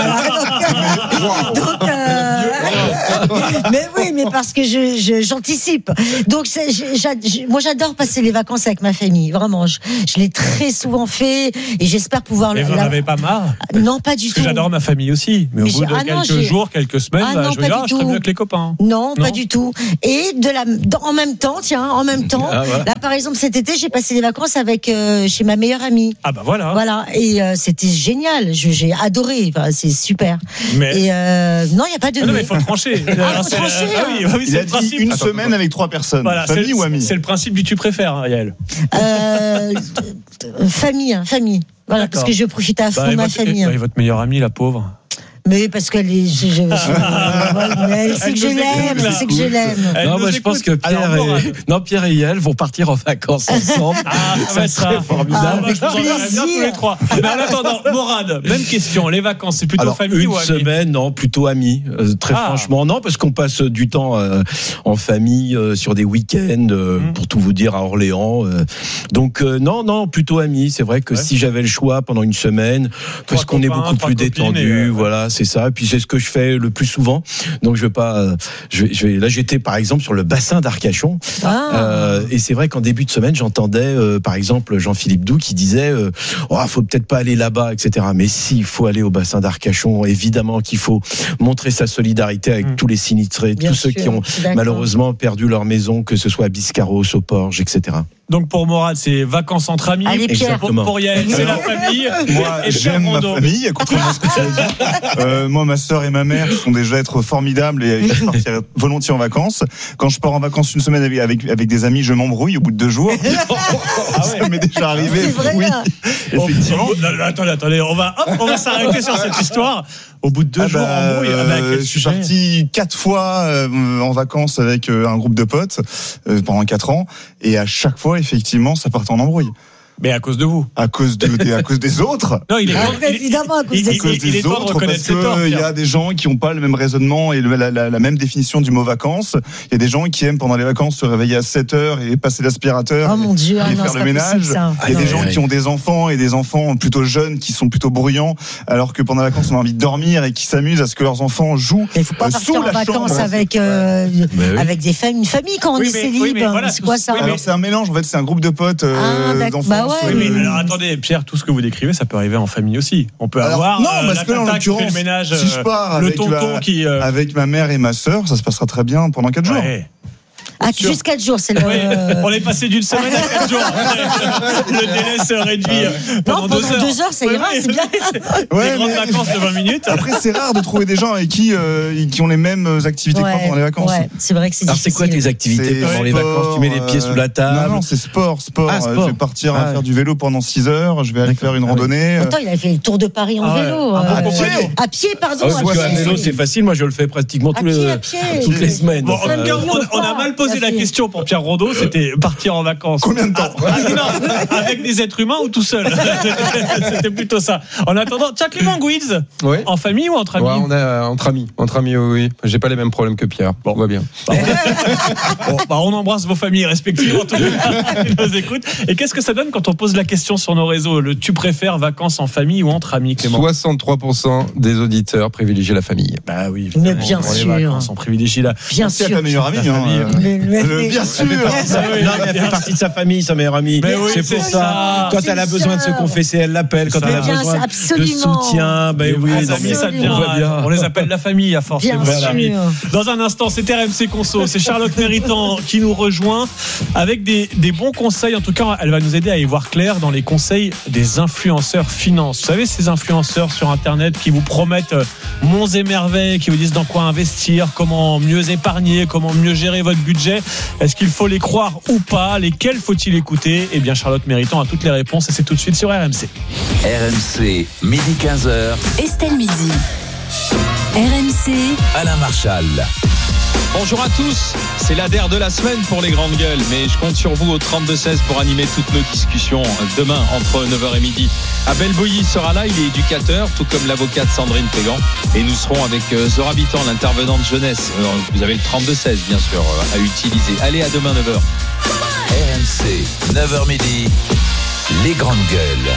Voilà, donc, donc euh, mais oui, mais parce que je, je j'anticipe. Donc, c'est, je, moi, j'adore passer les vacances avec ma famille. Vraiment, je, je l'ai très souvent fait et j'espère pouvoir. Mais le, vous n'en avez pas marre ? Non, pas du parce tout. Que j'adore ma famille aussi, mais, mais au bout de ah quelques non, jours, quelques semaines, ah, bah, non, je veux dire, je serais mieux avec les copains. Non, non, pas du tout. Et de la, en même temps, tiens, en même temps, ah, voilà. Là, par exemple, cet été, j'ai passé les vacances avec euh, chez ma meilleure amie. Ah bah voilà. Voilà. Et euh, c'était génial, je, j'ai adoré, enfin, c'est super. Mais et euh, non, il n'y a pas de. Ah non, mais il faut trancher. Ah, faut trancher. Ah oui, oui, il a dit une Attends, semaine avec trois personnes. Voilà, famille ou amis ? C'est le principe du tu préfères, hein, Yael. Euh, famille, famille. Voilà, D'accord. Parce que je profite à fond bah, de ma votre, famille. Et, et votre meilleure amie, la pauvre ? Mais parce qu'elle est, je, je, je, elle sait que je l'aime, elle sait que je l'aime. Non, moi je pense que Pierre Alors, et non Pierre et Yael vont partir en vacances ensemble. Ah, ça serait formidable. Ah, je vous en bien tous les trois. Mais en attendant, Morad, même question. Les vacances, c'est plutôt Alors, famille une ou amis ? semaine, non, plutôt amis. Euh, très ah. franchement, non, parce qu'on passe du temps euh, en famille euh, sur des week-ends, euh, mmh. pour tout vous dire, à Orléans. Euh, donc euh, non, non, plutôt amis. C'est vrai que ouais. si j'avais le choix pendant une semaine, parce trois qu'on copains, est beaucoup plus détendu, et, voilà. C'est ça. Et puis c'est ce que je fais le plus souvent. Donc je vais pas. Euh, je vais, je vais, là j'étais par exemple sur le bassin d'Arcachon. Ah. Euh, et c'est vrai qu'en début de semaine j'entendais euh, par exemple Jean-Philippe Doux qui disait euh, oh faut peut-être pas aller là-bas, et cetera. Mais si, il faut aller au bassin d'Arcachon. Évidemment qu'il faut montrer sa solidarité avec mmh. tous les sinistrés, Bien tous sûr, ceux qui ont malheureusement perdu leur maison, que ce soit à Biscarrosse, au Porge, et cetera. Donc pour Morad, c'est vacances entre amis. Allez, Pierre. Pour, pour Yael, c'est la famille. Moi, et j'aime ma famille, contrairement à ce que tu as dit. Euh, moi, ma sœur et ma mère sont des êtres formidables et je partirais volontiers en vacances. Quand je pars en vacances une semaine avec, avec, avec des amis, je m'embrouille au bout de deux jours. Ah ouais. Ça m'est déjà arrivé. C'est vrai, oui, effectivement. Oh, non, attendez, attendez, on va, hop, on va s'arrêter sur cette histoire. Au bout de deux ah jours, bah, embrouille. Ah bah, je suis parti quatre fois euh, en vacances avec euh, un groupe de potes euh, pendant quatre ans, et à chaque fois, effectivement, ça partait en embrouille. Mais à cause de vous. À cause de, des, à cause des autres. Non, il est ah, il, évidemment à cause il, des, à cause des il autres, parce que il y a des gens qui n'ont pas le même raisonnement et le, la, la, la même définition du mot vacances. Il y a des gens qui aiment pendant les vacances se réveiller à sept heures et passer l'aspirateur oh, mon Dieu, et ah, faire non, le ménage. Il y a ah, des non, gens ouais. qui ont des enfants et des enfants plutôt jeunes qui sont plutôt bruyants, alors que pendant les vacances on a envie de dormir et qui s'amusent à ce que leurs enfants jouent. Il ne faut pas euh, partir sous en la vacances chambre. avec euh, oui. avec des familles, une famille quand on oui, est mais, célib. Oui, voilà, c'est quoi ça oui, Alors c'est un mélange. En fait, c'est un groupe de potes euh, ah, d'enfants. Bah ouais, oui, mais alors, attendez, Pierre, tout ce que vous décrivez, ça peut arriver en famille aussi. On peut alors, avoir non, euh, parce la que là, en tata qui fait le l'occurrence, ménage, si je pars le avec, tonton ma, qui euh... avec ma mère et ma sœur, ça se passera très bien pendant quatre jours. Ouais. Ah, juste quatre jours, c'est le. Oui, on est passé d'une semaine à quatre jours. Le délai se réduit pendant, non, pendant deux heures. deux heures, ça ira, c'est bien. Ouais, des grandes mais... vacances de vingt minutes. Après, c'est rare de trouver des gens avec qui, euh, qui ont les mêmes activités ouais, que pendant les vacances. Ouais, c'est vrai que c'est Alors, difficile. c'est quoi tes activités pendant les vacances ? Tu mets les pieds sous la table ? Non, non, c'est sport, sport. Ah, sport. Je vais partir ah, faire du vélo pendant six heures. Je vais aller faire une randonnée. Attends, il a fait le tour de Paris en ah, vélo. Ouais. Euh, à, pied. à pied, pardon. Ah, ouais, à vélo, c'est facile. Moi, je le fais pratiquement tous les, toutes les semaines. Bon, en tout cas, on a mal posé la question pour Pierre Rondeau, c'était partir en vacances. Combien de temps ? ah, non, avec des êtres humains ou tout seul. C'était plutôt ça. En attendant, tiens, Clément Gouiz, oui. En famille ou entre amis ? Ouais, on est euh, entre amis. Entre amis, oui, oui. J'ai pas les mêmes problèmes que Pierre. Bon, on va bien. Bon, bah, on embrasse vos familles respectives, en tout cas, qui nous écoutent. Et qu'est-ce que ça donne quand on pose la question sur nos réseaux ? Le tu préfères vacances en famille ou entre amis, Clément ? soixante-trois pour cent des auditeurs privilégient la famille. Bah oui, mais bien sûr. Les vacances, on privilégie la. Bien sûr. C'est ta meilleure amie, hein. Le, le, le, bien sûr. Elle fait partie de sa famille, sa meilleure amie. Oui, c'est pour c'est ça. ça. Quand elle a besoin de se confesser, elle l'appelle. Quand elle a bien, besoin absolument. de soutien, ben oui, les amis, ça devient. On, on les appelle la famille à force. Bien sûr. Amis. Dans un instant, c'est R M C Conso, c'est Charlotte Méritant qui nous rejoint avec des, des bons conseils. En tout cas, elle va nous aider à y voir clair dans les conseils des influenceurs finance. Vous savez, ces influenceurs sur Internet qui vous promettent monts et merveilles, qui vous disent dans quoi investir, comment mieux épargner, comment mieux gérer votre budget. budget. Est-ce qu'il faut les croire ou pas? Lesquels faut-il écouter? Eh bien, Charlotte Méritant a toutes les réponses et c'est tout de suite sur R M C. R M C, midi quinze heures. Estelle Midi. R M C. Alain Marchal. Bonjour à tous, c'est l'A D R de la semaine pour les grandes gueules, mais je compte sur vous au trente-deux seize pour animer toutes nos discussions demain entre neuf heures et midi. Abel Bouilly sera là, il est éducateur, tout comme l'avocate Sandrine Pégan, et nous serons avec Zora Bitan, l'intervenante jeunesse. Alors, vous avez le trente-deux seize bien sûr à utiliser. Allez, à demain neuf heures. R M C, neuf heures midi, les grandes gueules.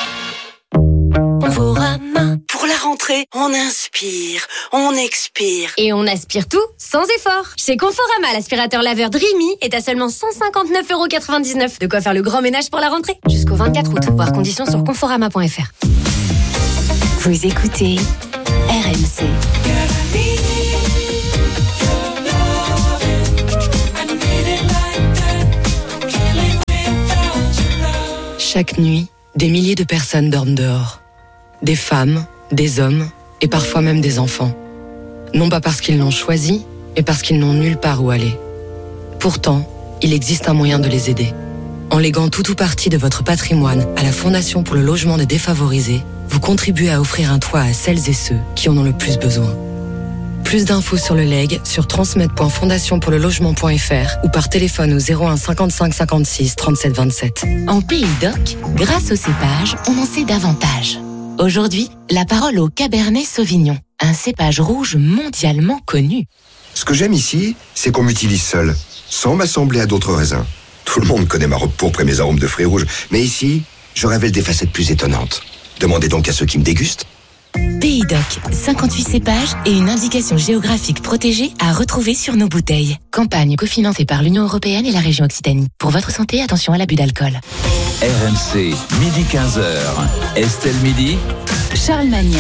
Conforama. Pour la rentrée, on inspire, on expire. Et on aspire tout sans effort. Chez Conforama, l'aspirateur laveur Dreamy est à seulement cent cinquante-neuf euros quatre-vingt-dix-neuf. De quoi faire le grand ménage pour la rentrée. Jusqu'au vingt-quatre août. Voir conditions sur conforama point f r. Vous écoutez R M C. Chaque nuit, des milliers de personnes dorment dehors. Des femmes, des hommes et parfois même des enfants. Non pas parce qu'ils l'ont choisi, mais parce qu'ils n'ont nulle part où aller. Pourtant, il existe un moyen de les aider. En léguant tout ou partie de votre patrimoine à la Fondation pour le logement des défavorisés, vous contribuez à offrir un toit à celles et ceux qui en ont le plus besoin. Plus d'infos sur le legs sur transmet point fondation pour le logement point f r ou par téléphone au zéro un cinquante-cinq cinquante-six trente-sept vingt-sept. En Pays d'Oc, grâce au cépage, on en sait davantage. Aujourd'hui, la parole au Cabernet Sauvignon, un cépage rouge mondialement connu. Ce que j'aime ici, c'est qu'on m'utilise seul, sans m'assembler à d'autres raisins. Tout le monde connaît ma robe pourpre et mes arômes de fruits rouges, mais ici, je révèle des facettes plus étonnantes. Demandez donc à ceux qui me dégustent. Pays d'Oc, cinquante-huit cépages et une indication géographique protégée à retrouver sur nos bouteilles. Campagne cofinancée par l'Union européenne et la région Occitanie. Pour votre santé, attention à l'abus d'alcool. R M C, midi quinze heures. Estelle Midi. Charles Magnin.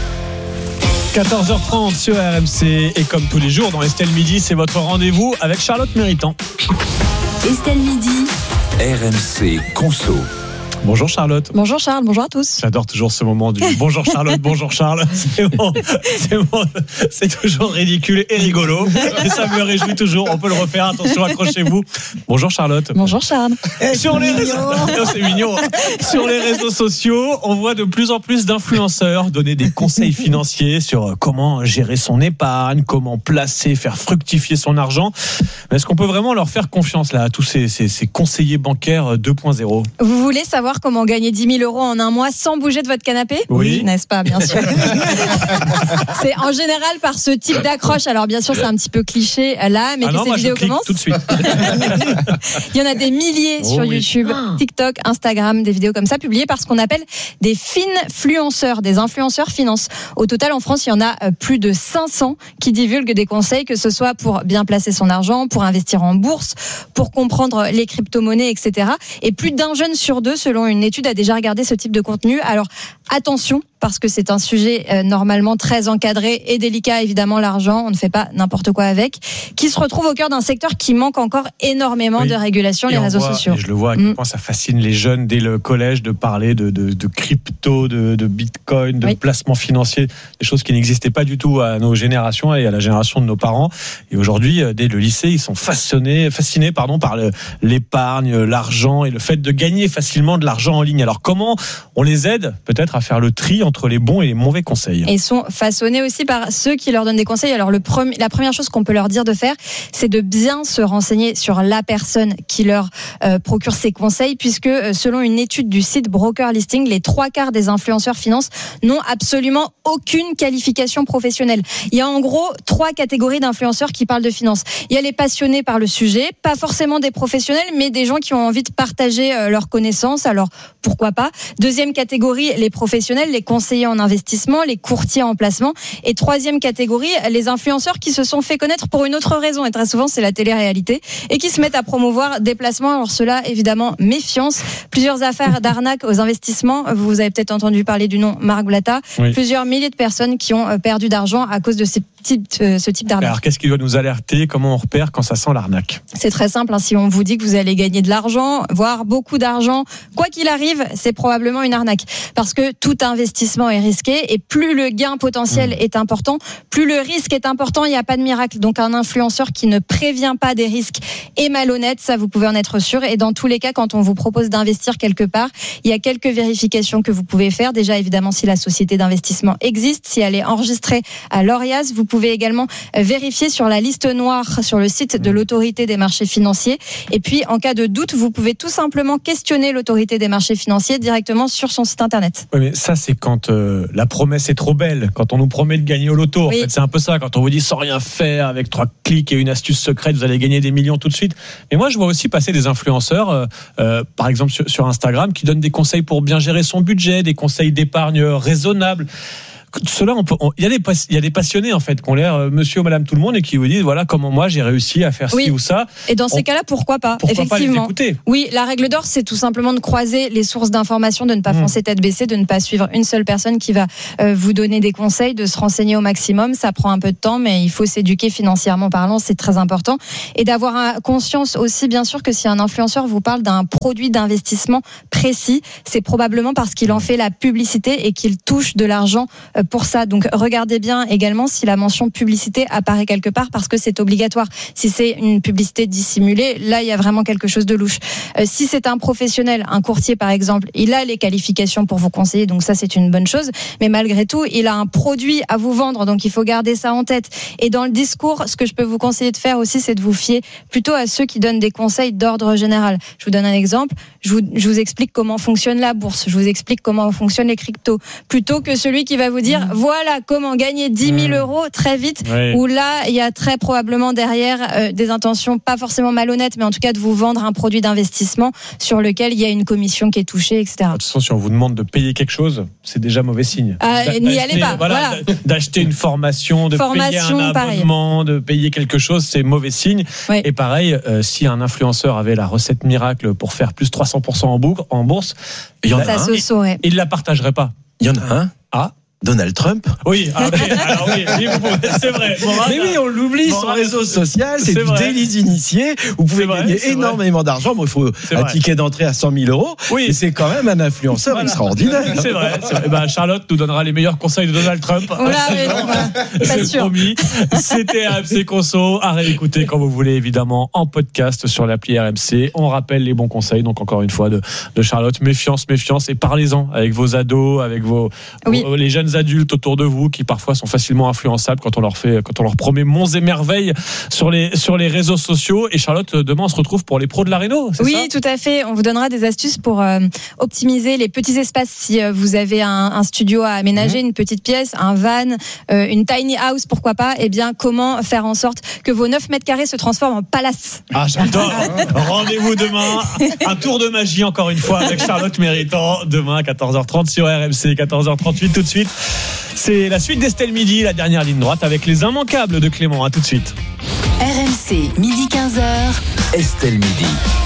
quatorze heures trente sur R M C et comme tous les jours dans Estelle Midi, c'est votre rendez-vous avec Charlotte Méritant. Estelle Midi. R M C Conso. Bonjour Charlotte. Bonjour Charles, bonjour à tous. J'adore toujours ce moment du bonjour Charlotte, bonjour Charles. C'est bon, c'est bon, c'est toujours ridicule et rigolo. Et ça me réjouit toujours. On peut le refaire. Attention, accrochez-vous. Bonjour Charlotte. Bonjour Charles. Sur les réseaux, c'est mignon. Sur les réseaux sociaux, on voit de plus en plus d'influenceurs donner des conseils financiers sur comment gérer son épargne, comment placer, faire fructifier son argent. Mais est-ce qu'on peut vraiment leur faire confiance là à tous ces, ces, ces conseillers bancaires deux point zéro? Vous voulez savoir comment gagner dix mille euros en un mois sans bouger de votre canapé? Oui. N'est-ce pas, bien sûr. C'est en général par ce type d'accroche. Alors bien sûr, c'est un petit peu cliché là, mais ah que non, ces moi, vidéos je clique commencent. tout de suite. Il y en a des milliers Oh sur oui. YouTube, TikTok, Instagram, des vidéos comme ça publiées par ce qu'on appelle des finfluenceurs, des influenceurs finance. Au total, en France, il y en a plus de cinq cents qui divulguent des conseils, que ce soit pour bien placer son argent, pour investir en bourse, pour comprendre les crypto-monnaies, et cetera. Et plus d'un jeune sur deux, selon une étude, a déjà regardé ce type de contenu. Alors attention, parce que c'est un sujet euh, normalement très encadré et délicat, évidemment, l'argent, on ne fait pas n'importe quoi avec, qui se retrouve au cœur d'un secteur qui manque encore énormément Oui. de régulation, Et les on réseaux voit, sociaux. et je le vois à quel Mm. point ça fascine les jeunes dès le collège de parler de, de, de crypto, de, de bitcoin, de Oui. placement financier, des choses qui n'existaient pas du tout à nos générations et à la génération de nos parents. Et aujourd'hui, dès le lycée, ils sont fascinés, fascinés pardon, par le, l'épargne, l'argent et le fait de gagner facilement de l'argent en ligne. Alors comment on les aide peut-être à faire le tri entre les bons et les mauvais conseils? Et ils sont façonnés aussi par ceux qui leur donnent des conseils. Alors le premier, la première chose qu'on peut leur dire de faire, c'est de bien se renseigner sur la personne qui leur euh, procure ces conseils, puisque euh, selon une étude du site Broker Listing, les trois quarts des influenceurs finance n'ont absolument aucune qualification professionnelle. Il y a en gros trois catégories d'influenceurs qui parlent de finance. Il y a les passionnés par le sujet, pas forcément des professionnels, mais des gens qui ont envie de partager euh, leurs connaissances. Alors pourquoi pas? Deuxième catégorie, les professionnels, les conseillers en investissement, les courtiers en placement. Et troisième catégorie, les influenceurs qui se sont fait connaître pour une autre raison, et très souvent c'est la télé-réalité, et qui se mettent à promouvoir des placements. Alors cela, évidemment, méfiance. Plusieurs affaires d'arnaque aux investissements. Vous avez peut-être entendu parler du nom Marc Blatta. Oui. Plusieurs milliers de personnes qui ont perdu d'argent à cause de ces types, euh, ce type d'arnaque. Alors qu'est-ce qui doit nous alerter? Comment on repère quand ça sent l'arnaque? C'est très simple, hein. Si on vous dit que vous allez gagner de l'argent, voire beaucoup d'argent, quoi qu'il arrive, c'est probablement une arnaque. Parce que tout investissement est risqué et plus le gain potentiel est important, plus le risque est important, il n'y a pas de miracle. Donc un influenceur qui ne prévient pas des risques est malhonnête, ça vous pouvez en être sûr. Et dans tous les cas, quand on vous propose d'investir quelque part, il y a quelques vérifications que vous pouvez faire. Déjà, évidemment, si la société d'investissement existe, si elle est enregistrée à l'Orias, vous pouvez également vérifier sur la liste noire sur le site de l'autorité des marchés financiers. Et puis, en cas de doute, vous pouvez tout simplement questionner l'autorité des marchés financiers directement sur son site internet. Oui, mais ça, c'est quand euh, la promesse est trop belle, quand on nous promet de gagner au loto. En oui. fait, c'est un peu ça, quand on vous dit sans rien faire, avec trois clics et une astuce secrète, vous allez gagner des millions tout de suite. Mais moi, je vois aussi passer des influenceurs, euh, euh, par exemple sur, sur Instagram, qui donnent des conseils pour bien gérer son budget, des conseils d'épargne raisonnables. Cela, on peut, on, il y a des, il y a des passionnés en fait qui ont l'air euh, monsieur ou madame tout le monde et qui vous disent voilà comment moi j'ai réussi à faire oui. ci ou ça. Et dans ces on, cas-là, pourquoi pas pourquoi effectivement. Pas les écouter. Oui, la règle d'or, c'est tout simplement de croiser les sources d'informations, de ne pas mmh. foncer tête baissée, de ne pas suivre une seule personne qui va euh, vous donner des conseils, de se renseigner au maximum. Ça prend un peu de temps, mais il faut s'éduquer financièrement parlant, c'est très important. Et d'avoir un, conscience aussi, bien sûr, que si un influenceur vous parle d'un produit d'investissement précis, c'est probablement parce qu'il en fait la publicité et qu'il touche de l'argent euh, pour ça. Donc regardez bien également si la mention publicité apparaît quelque part parce que c'est obligatoire. Si c'est une publicité dissimulée, là il y a vraiment quelque chose de louche. Euh, si c'est un professionnel, un courtier par exemple, il a les qualifications pour vous conseiller, donc ça c'est une bonne chose. Mais malgré tout, il a un produit à vous vendre, donc il faut garder ça en tête. Et dans le discours, ce que je peux vous conseiller de faire aussi, c'est de vous fier plutôt à ceux qui donnent des conseils d'ordre général. Je vous donne un exemple. Je vous, je vous explique comment fonctionne la bourse. Je vous explique comment fonctionnent les cryptos. Plutôt que celui qui va vous dire mmh. voilà comment gagner dix mille euros très vite, oui. où là, il y a très probablement derrière euh, des intentions pas forcément malhonnêtes, mais en tout cas de vous vendre un produit d'investissement sur lequel il y a une commission qui est touchée, et cetera. De toute façon, si on vous demande de payer quelque chose, c'est déjà mauvais signe. Euh, n'y allez pas. Voilà, voilà. D'acheter une formation, de formation, payer un abonnement, pareil. De payer quelque chose, c'est mauvais signe. Oui. Et pareil, euh, si un influenceur avait la recette miracle pour faire plus trois cents pour cent en, bourg, en bourse, il y en a Ça un, se saurait. Il ne la partagerait pas. Il y en a un. Ah. Donald Trump. Oui, ah, mais, alors oui, c'est vrai. Morane, mais oui, on l'oublie sur les réseaux sociaux, c'est, c'est du vrai. Délit initié. Vous pouvez c'est gagner vrai, énormément vrai. D'argent. Bon, il faut c'est un vrai. Ticket d'entrée à cent mille euros. Oui. Et c'est quand même un influenceur voilà. extraordinaire. C'est vrai. C'est vrai. Ben, Charlotte nous donnera les meilleurs conseils de Donald Trump. Voilà, oui, voilà. C'est sûr. Promis. C'était R M C Conso. À réécouter quand vous voulez, évidemment, en podcast sur l'appli R M C. On rappelle les bons conseils, donc encore une fois, de, de Charlotte. Méfiance, méfiance. Et parlez-en avec vos ados, avec vos, oui. vos les jeunes adultes autour de vous qui parfois sont facilement influençables quand on leur fait, quand on leur promet monts et merveilles sur les, sur les réseaux sociaux. Et Charlotte, demain on se retrouve pour les pros de la réno, c'est oui, ça ? Oui, tout à fait. On vous donnera des astuces pour euh, optimiser les petits espaces. Si euh, vous avez un, un studio à aménager, mmh. une petite pièce, un van, euh, une tiny house, pourquoi pas, eh bien, comment faire en sorte que vos neuf mètres carrés se transforment en palace. Ah, j'adore. Rendez-vous demain. Un tour de magie encore une fois avec Charlotte Méritant. Demain à quatorze heures trente sur R M C, quatorze heures trente-huit tout de suite. C'est la suite d'Estelle Midi, la dernière ligne droite avec les immanquables de Clément. À tout de suite. R M C, midi quinze heures. Estelle Midi.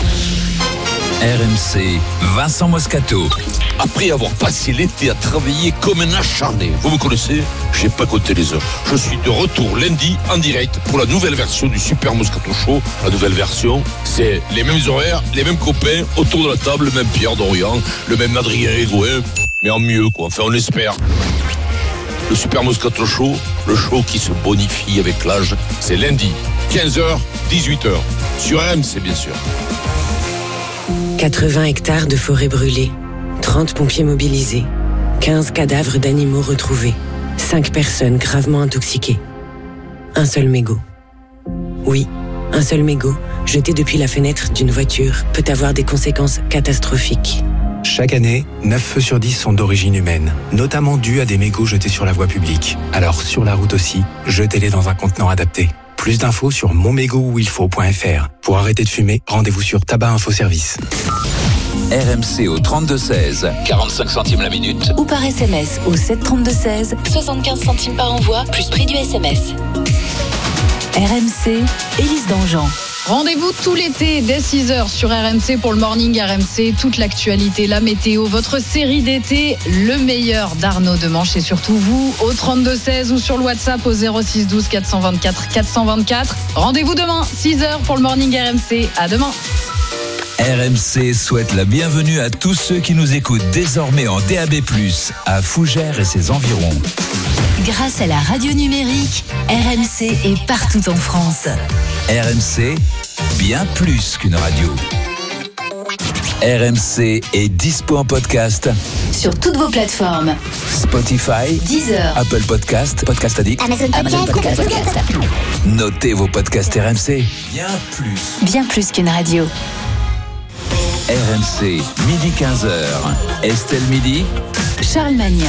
R M C, Vincent Moscato. Après avoir passé l'été à travailler comme un acharné, vous me connaissez, j'ai pas compté les heures. Je suis de retour lundi en direct pour la nouvelle version du Super Moscato Show. La nouvelle version, c'est les mêmes horaires, les mêmes copains autour de la table, le même Pierre Dorian, le même Adrien Egoin, mais en mieux quoi, enfin on espère. Le Super Moscato Show, le show qui se bonifie avec l'âge, c'est lundi, quinze heures, dix-huit heures, sur R M C bien sûr. quatre-vingts hectares de forêt brûlée, trente pompiers mobilisés, quinze cadavres d'animaux retrouvés, cinq personnes gravement intoxiquées. Un seul mégot. Oui, un seul mégot, jeté depuis la fenêtre d'une voiture, peut avoir des conséquences catastrophiques. Chaque année, neuf feux sur dix sont d'origine humaine, notamment dus à des mégots jetés sur la voie publique. Alors sur la route aussi, jetez-les dans un contenant adapté. Plus d'infos sur mon mégot où il faut point f r. Pour arrêter de fumer, rendez-vous sur Tabac Info Service. R M C au trente-deux seize, quarante-cinq centimes la minute. Ou par S M S au sept trente-deux seize, soixante-quinze centimes par envoi, plus prix du S M S. R M C, Élise Dangean. Rendez-vous tout l'été dès six heures sur R M C pour le Morning R M C. Toute l'actualité, la météo, votre série d'été, le meilleur d'Arnaud Demanche et surtout vous au trente-deux seize ou sur le WhatsApp au zéro six douze quatre cent vingt-quatre quatre cent vingt-quatre. Rendez-vous demain, six heures pour le Morning R M C. À demain. R M C souhaite la bienvenue à tous ceux qui nous écoutent désormais en D A B plus, à Fougères et ses environs. Grâce à la radio numérique, R M C est partout en France. R M C, bien plus qu'une radio. R M C est dispo en podcast sur toutes vos plateformes. Spotify, Deezer, Apple Podcast, Podcast Addict, Amazon Podcast. Podcast. Podcast. Notez vos podcasts R M C. Bien plus. Bien plus qu'une radio. R M C, midi quinze heures. Estelle Midi. Charles Magnin.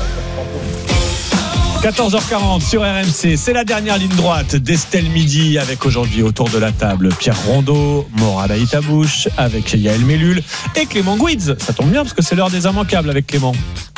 quatorze heures quarante sur R M C, c'est la dernière ligne droite d'Estelle Midi avec aujourd'hui autour de la table Pierre Rondeau, Morad Aïtabouche avec Yael Mellul et Clément Gouiz. Ça tombe bien parce que c'est l'heure des immanquables avec Clément.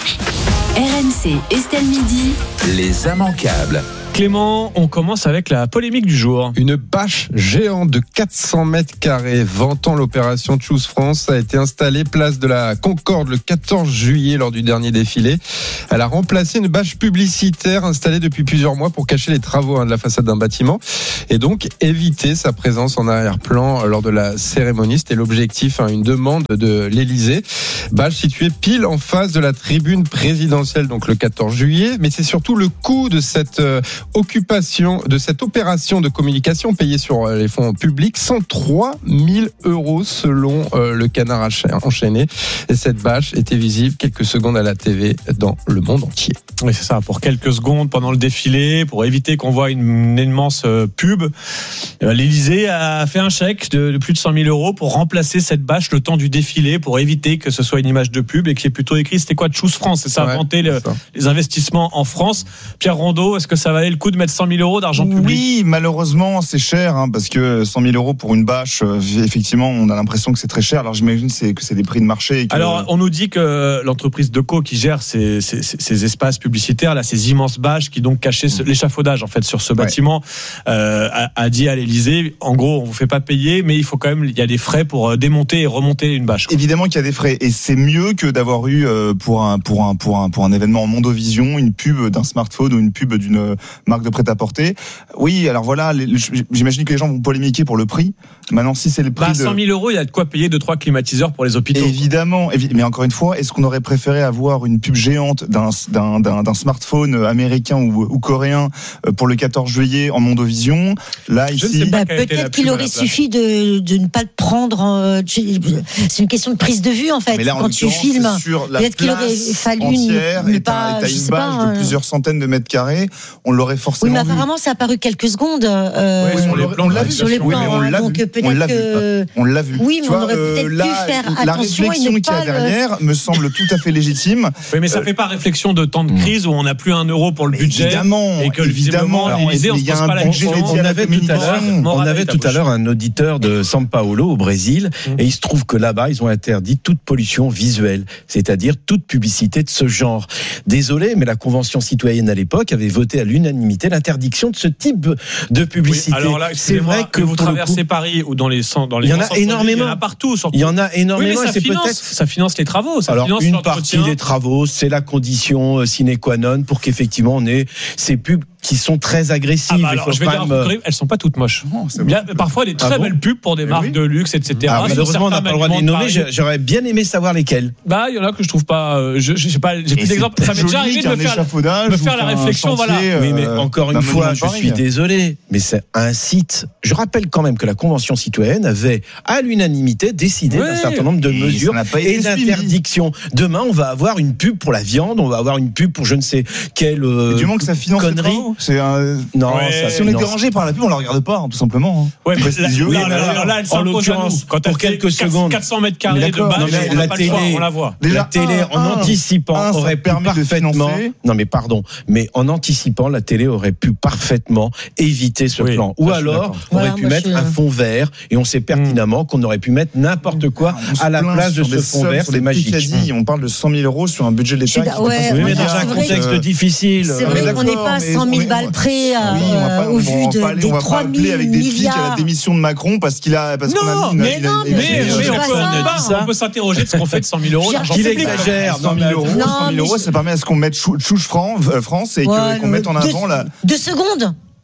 R M C, Estelle Midi. Les immanquables. Clément, on commence avec la polémique du jour. Une bâche géante de quatre cents mètres carrés vantant l'opération Choose France a été installée place de la Concorde le quatorze juillet lors du dernier défilé. Elle a remplacé une bâche publicitaire installée depuis plusieurs mois pour cacher les travaux hein, de la façade d'un bâtiment et donc éviter sa présence en arrière-plan lors de la cérémonie. C'était l'objectif, hein, une demande de l'Élysée. Bâche située pile en face de la tribune présidentielle donc le quatorze juillet, mais c'est surtout le coût de cette euh, occupation de cette opération de communication payée sur les fonds publics, cent trois mille euros selon euh, le Canard enchaîné. Et cette bâche était visible quelques secondes à la T V dans le monde entier. Oui, c'est ça, pour quelques secondes pendant le défilé, pour éviter qu'on voit une, une immense pub. L'Élysée a fait un chèque de, de plus de cent mille euros pour remplacer cette bâche le temps du défilé, pour éviter que ce soit une image de pub et qu'il y ait plutôt écrit, c'était quoi, Choose France, c'est ça, ouais, vanter le, ça. les investissements en France. Pierre Rondeau, est-ce que ça valait le coup de mettre cent mille euros d'argent public? Oui, malheureusement, c'est cher, hein, parce que cent mille euros pour une bâche, euh, effectivement, on a l'impression que c'est très cher. Alors j'imagine c'est, que c'est des prix de marché. Et que... Alors, on nous dit que l'entreprise Deco qui gère ces, ces, ces espaces publicitaires, là, ces immenses bâches qui donc cachaient ce, l'échafaudage en fait sur ce ouais. bâtiment, euh, a, a dit à l'Élysée, en gros, on vous fait pas payer, mais il faut quand même, il y a des frais pour démonter et remonter une bâche. Quoi. Évidemment qu'il y a des frais, et c'est mieux que d'avoir eu euh, pour un pour un pour un pour un événement en Mondovision une pub d'un smartphone ou une pub d'une marque de prêt-à-porter. Oui, alors voilà, les, j'imagine que les gens vont polémiquer pour le prix. Maintenant, si c'est le prix bah, de cent mille euros, il y a de quoi payer deux trois climatiseurs pour les hôpitaux. Évidemment, évi- mais encore une fois, est-ce qu'on aurait préféré avoir une pub géante d'un d'un d'un, d'un smartphone américain ou, ou coréen pour le quatorze juillet en Mondovision? Là, ici, bah, peut-être qu'il aurait suffi de de ne pas le prendre. En, c'est une question de prise de vue en fait. Mais là, en quand tu filmes, peut-être qu'il aurait fallu entière, une, et pas, t'as une bâche pas, de plusieurs centaines de mètres carrés, on l'aurait forcément. Oui, mais vu. apparemment, ça a paru quelques secondes. Euh, oui, sur les plans, on l'a vu sur les plans. Oui, mais on l'a donc vu. peut-être on l'a que... vu. On l'a vu. Oui, mais tu on vois, aurait peut-être euh, là, pu faire la attention. La réflexion qu'il y a derrière le... me semble tout à fait légitime. Oui, mais ça ne fait pas réflexion de temps de crise où on n'a plus un euro pour le mais budget. Évidemment, et que évidemment. l'Élysée, on se pose pas la question. On avait tout à l'heure, on avait tout à l'heure un auditeur de São Paulo au Brésil, et il se trouve que là-bas, ils ont interdit toute pollution visuelle, c'est-à-dire toute publicité de ce genre. Désolé, mais la Convention citoyenne à l'époque avait voté à l'unanimité l'interdiction de ce type de publicité. Oui, alors là, c'est vrai que vous traversez coup, Paris ou dans les centres, dans les il y en a énormément. Il y en a partout. Surtout. Il y en a énormément. Oui, mais ça, c'est finance, peut-être... ça finance les travaux. Ça alors finance une partie des travaux, c'est la condition sine qua non pour qu'effectivement on ait ces pubs qui sont très agressives. Ah bah alors, je vais dire, même... elles sont pas toutes moches. Non, il y a parfois des très ah belles bon pubs pour des mais marques oui. de luxe, et cetera. Ah, malheureusement, on n'a pas le droit de les nommer. J'aurais bien aimé savoir lesquelles. Bah, il y en a que je trouve pas. Je, je sais pas. J'ai plus d'exemples. Ça m'est déjà arrivé de me faire, me faire la réflexion. Voilà. Oui, mais encore une fois, je suis désolé, mais c'est un site. Je rappelle quand même que la Convention citoyenne avait, à l'unanimité, décidé d'un certain nombre de mesures et d'interdictions. Demain, on va avoir une pub pour la viande, on va avoir une pub pour je ne sais quelle du moment que ça finance connerie. C'est un... Non, ouais, ça, si on est non, dérangé par la pub, on la regarde pas, hein, tout simplement. Ouais, mais là, oui, là, là, là, là, elle en l'occurrence, quand pour quelques secondes, quatre cents mètres carrés de bâche, on la télé, on la voit. La télé, en un, anticipant, un, aurait pu parfaitement. Non, mais pardon, mais en anticipant, la télé aurait pu parfaitement éviter ce oui, plan. Ou alors, on aurait pu mettre un fond vert, et on sait pertinemment qu'on aurait pu mettre n'importe quoi à la place de ce fond vert. C'est magique. On parle de cent mille euros sur un budget de l'État. Mais dans un contexte difficile. C'est vrai qu'on n'est pas à cent mille balles près. Oui, on va pas, au on vu va de, pas aller, des on va trois pas appeler avec des pics à la démission de Macron parce qu'il a, parce non, qu'on a mis une, mais une, non, une, mais, une, mais, mais on, peut, on, on peut s'interroger de ce qu'on fait de cent mille euros. Il exagère. cent mille euros, non, cent mille euros, ça permet à ce qu'on mette Chouche France et ouais, qu'on mette en avant deux, la. Deux secondes.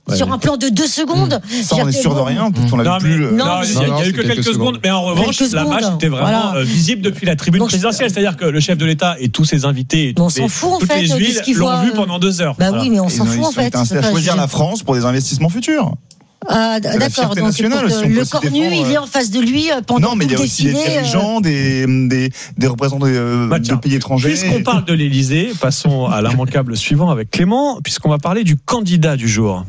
Ouais. Sur un plan de deux secondes. Mmh. Ça, on est sûr de rien, parce qu'on Non, l'a vu mais- plus. non, Non, mais il y a, il y a eu que quelques, quelques secondes. Mais en revanche, Quelques la match secondes. était vraiment Voilà. euh, visible depuis la tribune Donc, présidentielle. C'est-à-dire que le chef de l'État et tous ses invités, et on toutes s'en les, fout, en toutes fait, les de huiles ce qu'ils l'ont voient. vu pendant deux heures. Bah Voilà. oui, mais on Ils s'en ont- fout, ils en sont fait. été incités à C'est pas- choisir la France pour des investissements futurs. Ah, d- la d'accord. fierté Donc, nationale, pour que si on peut le se cornu, défendre, il est en face de lui euh, pendant Non, mais il y a tout le aussi des défilé, euh, dirigeants, des, des, des représentants de, Bah, tiens, de pays étrangers. Puisqu'on parle de l'Élysée, passons à l'immanquable suivant avec Clément, puisqu'on va parler du candidat du jour.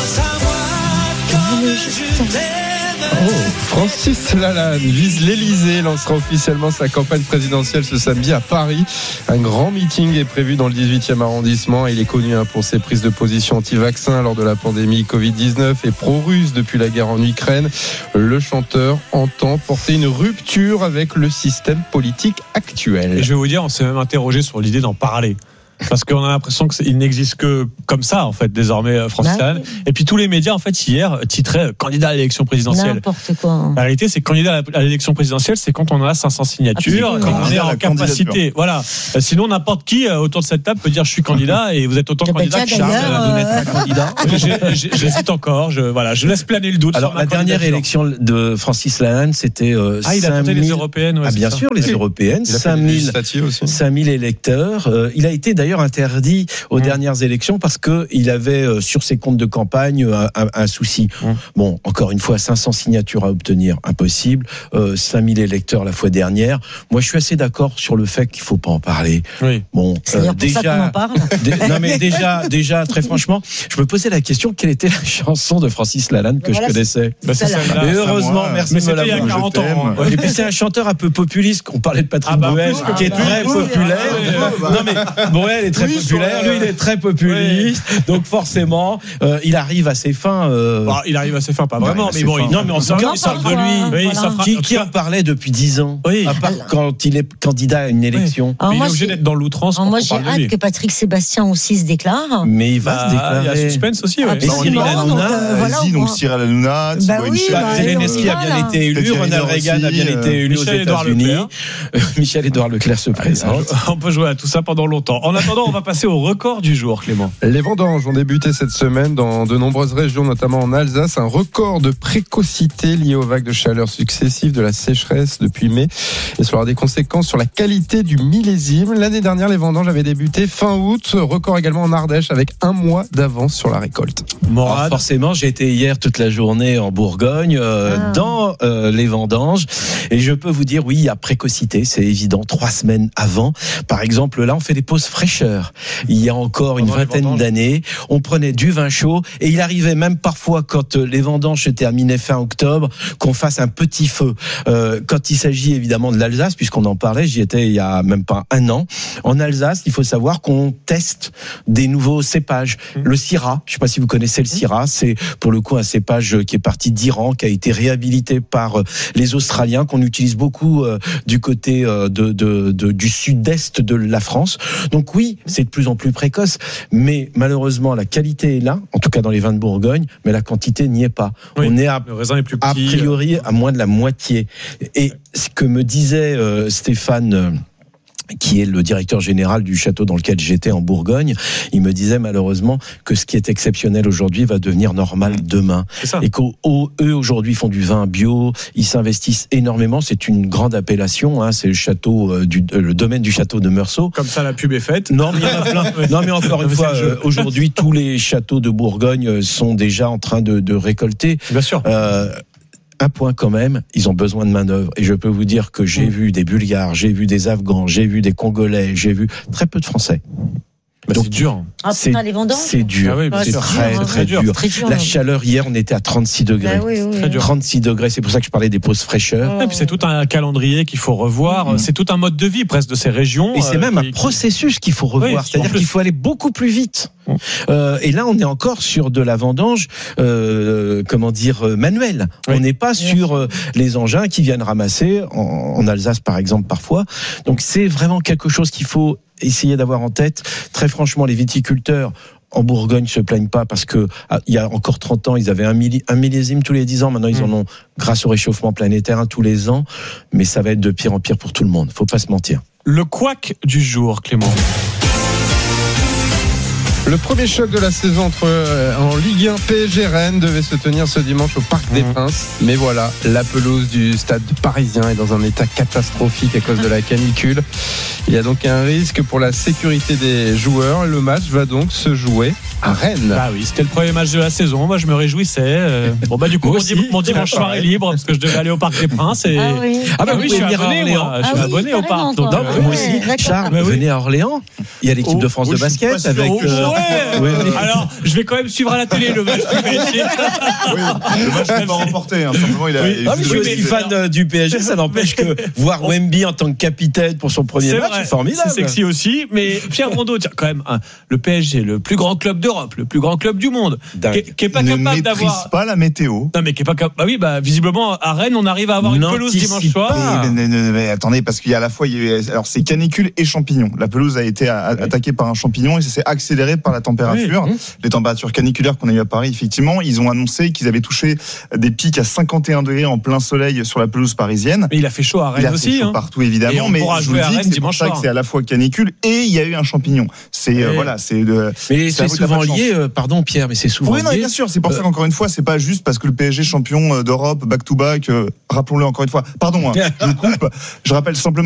Oh, Francis Lalanne vise l'Elysée, lancera officiellement sa campagne présidentielle ce samedi à Paris. Un grand meeting est prévu dans le dix-huitième arrondissement. Il est connu hein, pour ses prises de position anti-vaccin lors de la pandémie covid dix-neuf et pro-russe depuis la guerre en Ukraine. Le chanteur entend porter une rupture avec le système politique actuel. Et je vais vous dire, on s'est même interrogé sur l'idée d'en parler. Parce qu'on a l'impression qu'il n'existe que comme ça, en fait, désormais, Francis Bah Lalanne. Et puis tous les médias, en fait, hier, titraient candidat à l'élection présidentielle. N'importe quoi. La réalité, c'est que candidat à l'élection présidentielle, c'est quand on a cinq cents signatures, Absolument. quand on est en La capacité. candidature. Voilà. Euh, Sinon, n'importe qui euh, autour de cette table peut dire je suis candidat et vous êtes autant Eh ben, candidat que tiens, Charles. d'ailleurs, Vous n'êtes euh, pas candidat. J'ai- j'ai- J'hésite encore. Je, voilà, je laisse planer le doute. Alors, sur la ma dernière candidature. élection de Francis Lalanne, c'était euh, Ah, il a tenté les cinq mille européennes. Ouais, ah, c'est bien ça. sûr, les Oui. européennes, Il a fait cinq des mille législatives aussi. cinq mille électeurs. Euh, il a été d'ailleurs interdit aux Mmh. dernières élections parce que il avait euh, sur ses comptes de campagne un, un, un souci. Mmh. Bon, encore une fois, cinq cents signatures à obtenir, impossible. Euh, cinq mille électeurs la fois dernière. Moi, je suis assez d'accord sur le fait qu'il faut pas en parler. Oui. Bon, C'est d'ailleurs pour ça qu'on en parle. dé- non mais déjà, déjà, très franchement, je me posais la question quelle était la chanson de Francis Lalanne que Voilà, je connaissais. Bah, c'est Celle-là. celle-là. Et Ça, heureusement, moi, merci Mais de me c'était il y a l'avoir. quarante je ans. hein. t'aime. Ouais. Et puis c'est un chanteur un peu populiste. On parlait de Patrick Ah bah, Bruel, plus que- qui est plus très que- populaire. Ouais, ouais. Non mais Bruel est très Oui, populaire, sur- lui il est très populiste. Donc forcément, euh, il arrive à ses fins. euh, Bon, il arrive à ses fins, pas vraiment, Ouais, mais c'est bon, fin. il- Non, mais en tout on cas, en il parle parle de lui. Oui, Voilà. ça fera- qui, en tout qui cas, en parlait depuis dix ans, Oui. à part quand il est candidat à une élection. Alors mais il moi, est obligé j'ai- d'être dans l'outrance alors pour moi, qu'on j'ai parle de lui. hâte que Patrick Sébastien aussi se déclare. Mais il va Bah, se déclarer. il y a suspense aussi. ouais. Ah, Et Absolument, Cyril donc, Hanouna, euh, voilà, Vas-y, au donc moins. Cyril Hanouna, Bah Thibaut oui, Inchel, bah, Bah, allez, on Zelensky y a va, bien là. été élu, Peut-être Ronald Leclerc Reagan a bien aussi, été euh, élu aux Michel-Édouard États-Unis. Leclerc. Michel-Édouard Leclerc se présente. On peut jouer à tout ça pendant longtemps. En attendant, on va passer au record du jour, Clément. Les vendanges ont débuté cette semaine dans de nombreuses régions, notamment en Alsace. Un record de précocité lié aux vagues de chaleur successives, de la sécheresse depuis mai. Et cela aura des conséquences sur la qualité du millésime. L'année dernière, les vendanges avaient débuté fin août. Record également en Ardèche avec un mois d'avance sur la récolte. Alors forcément, j'ai été hier toute la journée en Bourgogne, euh, Ah. dans euh, les vendanges, et je peux vous dire, oui, il y a précocité, c'est évident, trois semaines avant. Par exemple, là, on fait des pauses fraîcheurs. Il y a encore une Pendant les vingtaine vendanges. d'années, on prenait du vin chaud, et il arrivait même parfois, quand euh, les vendanges se terminaient fin octobre, qu'on fasse un petit feu. Euh, quand il s'agit évidemment de l'Alsace, puisqu'on en parlait, j'y étais il y a même pas un an. En Alsace, il faut savoir qu'on teste des nouveaux cépages. Le Syrah, je ne sais pas si vous connaissez le Syrah, c'est pour le coup un cépage qui est parti d'Iran, qui a été réhabilité par les Australiens, qu'on utilise beaucoup euh, du côté euh, de, de, de, du sud-est de la France. Donc oui, c'est de plus en plus précoce, mais malheureusement la qualité est là, en tout cas dans les vins de Bourgogne, mais la quantité n'y est pas. Oui, On est à, le raisin est plus a petit. priori à moins de la moitié. Et ce que me disait euh, Stéphane, euh, qui est le directeur général du château dans lequel j'étais en Bourgogne, il me disait malheureusement que ce qui est exceptionnel aujourd'hui va devenir normal demain. C'est ça. Et qu'eux aujourd'hui font du vin bio, ils s'investissent énormément, c'est une grande appellation, hein, c'est le château euh, du, euh, le domaine du château de Meursault. Comme ça, la pub est faite. Non, mais il y en a plein. Non, mais encore Non, une mais fois, c'est le jeu. euh, aujourd'hui, tous les châteaux de Bourgogne sont déjà en train de, de récolter. Bien sûr. Euh, un point quand même, ils ont besoin de main-d'œuvre. Et je peux vous dire que j'ai vu des Bulgares, j'ai vu des Afghans, j'ai vu des Congolais, j'ai vu très peu de Français. Bah, Donc, c'est dur. Ah c'est putain, les vendanges. c'est dur, Ah oui, bien c'est sûr. très dur, hein. très dur. Très dur. La chaleur hier, on était à trente-six degrés. Bah oui, oui, Très oui. dur. trente-six degrés, c'est pour ça que je parlais des pauses fraîcheurs. Et puis c'est tout un calendrier qu'il faut revoir. Mhm. C'est tout un mode de vie presque de ces régions. Et c'est euh, même qui- un processus qu'il faut revoir. Oui, en C'est-à-dire plus. qu'il faut aller beaucoup plus vite. Mhm. Euh, et là, on est encore sur de la vendange, euh, comment dire, euh, manuelle. Oui. On n'est pas sur euh, les engins qui viennent ramasser, en, en Alsace par exemple parfois. Donc c'est vraiment quelque chose qu'il faut essayer d'avoir en tête. Très franchement, les viticulteurs en Bourgogne se plaignent pas parce que ah, il y a encore trente ans, ils avaient un, milli, un millésime tous les dix ans. Maintenant, ils Mmh. en ont, grâce au réchauffement planétaire, un tous les ans. Mais ça va être de pire en pire pour tout le monde. Faut pas se mentir. Le couac du jour, Clément. Le premier choc de la saison entre euh, en Ligue un P S G Rennes devait se tenir ce dimanche au Parc des Princes. Mais voilà, la pelouse du stade parisien est dans un état catastrophique à cause de la canicule. Il y a donc un risque pour la sécurité des joueurs. Le match va donc se jouer à Rennes. Ah oui, c'était le premier match de la saison. Moi, je me réjouissais. Euh, Bon bah du coup, mon, dim- mon dimanche soir est libre parce que je devais aller au Parc des Princes. Et... Ah oui, ah bah ah oui, oui, je suis venir à abonné, moi. Orléans. Je suis Ah oui, abonné au carrément, Parc. toi. Donc, Ouais, moi aussi, d'accord. Charles, Mais oui. venez à Orléans. Il y a l'équipe Oh, de France oh, de je suis basket pas avec. sûr. euh, Ouais. ouais, mais- Alors, je vais quand même suivre à la télé le match du P S G. Oui, le match n'est pas remporté. Hein. Simplement, il a. Oui. il a Ah, mais je suis joué aussi des- fan euh, du P S G, ça n'empêche que voir Wemby en tant que capitaine pour son premier C'est match, vrai, c'est formidable. c'est sexy aussi. Mais Pierre Rondeau, tiens, quand même, hein, le P S G, le plus grand club d'Europe, le plus grand club du monde, qui, qui est pas ne capable maîtrise d'avoir. pas la météo. Non, mais qui est pas capable. Bah oui, bah visiblement à Rennes, on arrive à avoir une pelouse dimanche soir. Mais, mais, mais, mais, attendez, parce qu'il y a à la fois, il y a eu- alors c'est canicule et champignons. La pelouse a été a- attaquée par un champignon et ça s'est accéléré par la température. Oui. Les températures caniculaires qu'on a eu à Paris, effectivement, ils ont annoncé qu'ils avaient touché des pics à cinquante et un degrés en plein soleil sur la pelouse parisienne. Mais il a fait chaud à Il Rennes a fait aussi. chaud hein. partout Et évidemment, on mais pourra je vous jouer le à dis, Rennes c'est pour dimanche ça que soir. c'est à la fois canicule et il y a eu un champignon. C'est euh, Et- voilà, c'est de. Mais c'est à c'est vous, t'as pas souvent de chance. lié, euh, pardon Pierre, mais c'est souvent Oui, non, lié. bien sûr, c'est pour ça Euh, qu'encore une fois, c'est pas juste parce que le P S G champion euh, d'Europe back to back. Rappelons-le encore une fois. Pardon, hein, je coupe. Je rappelle simplement.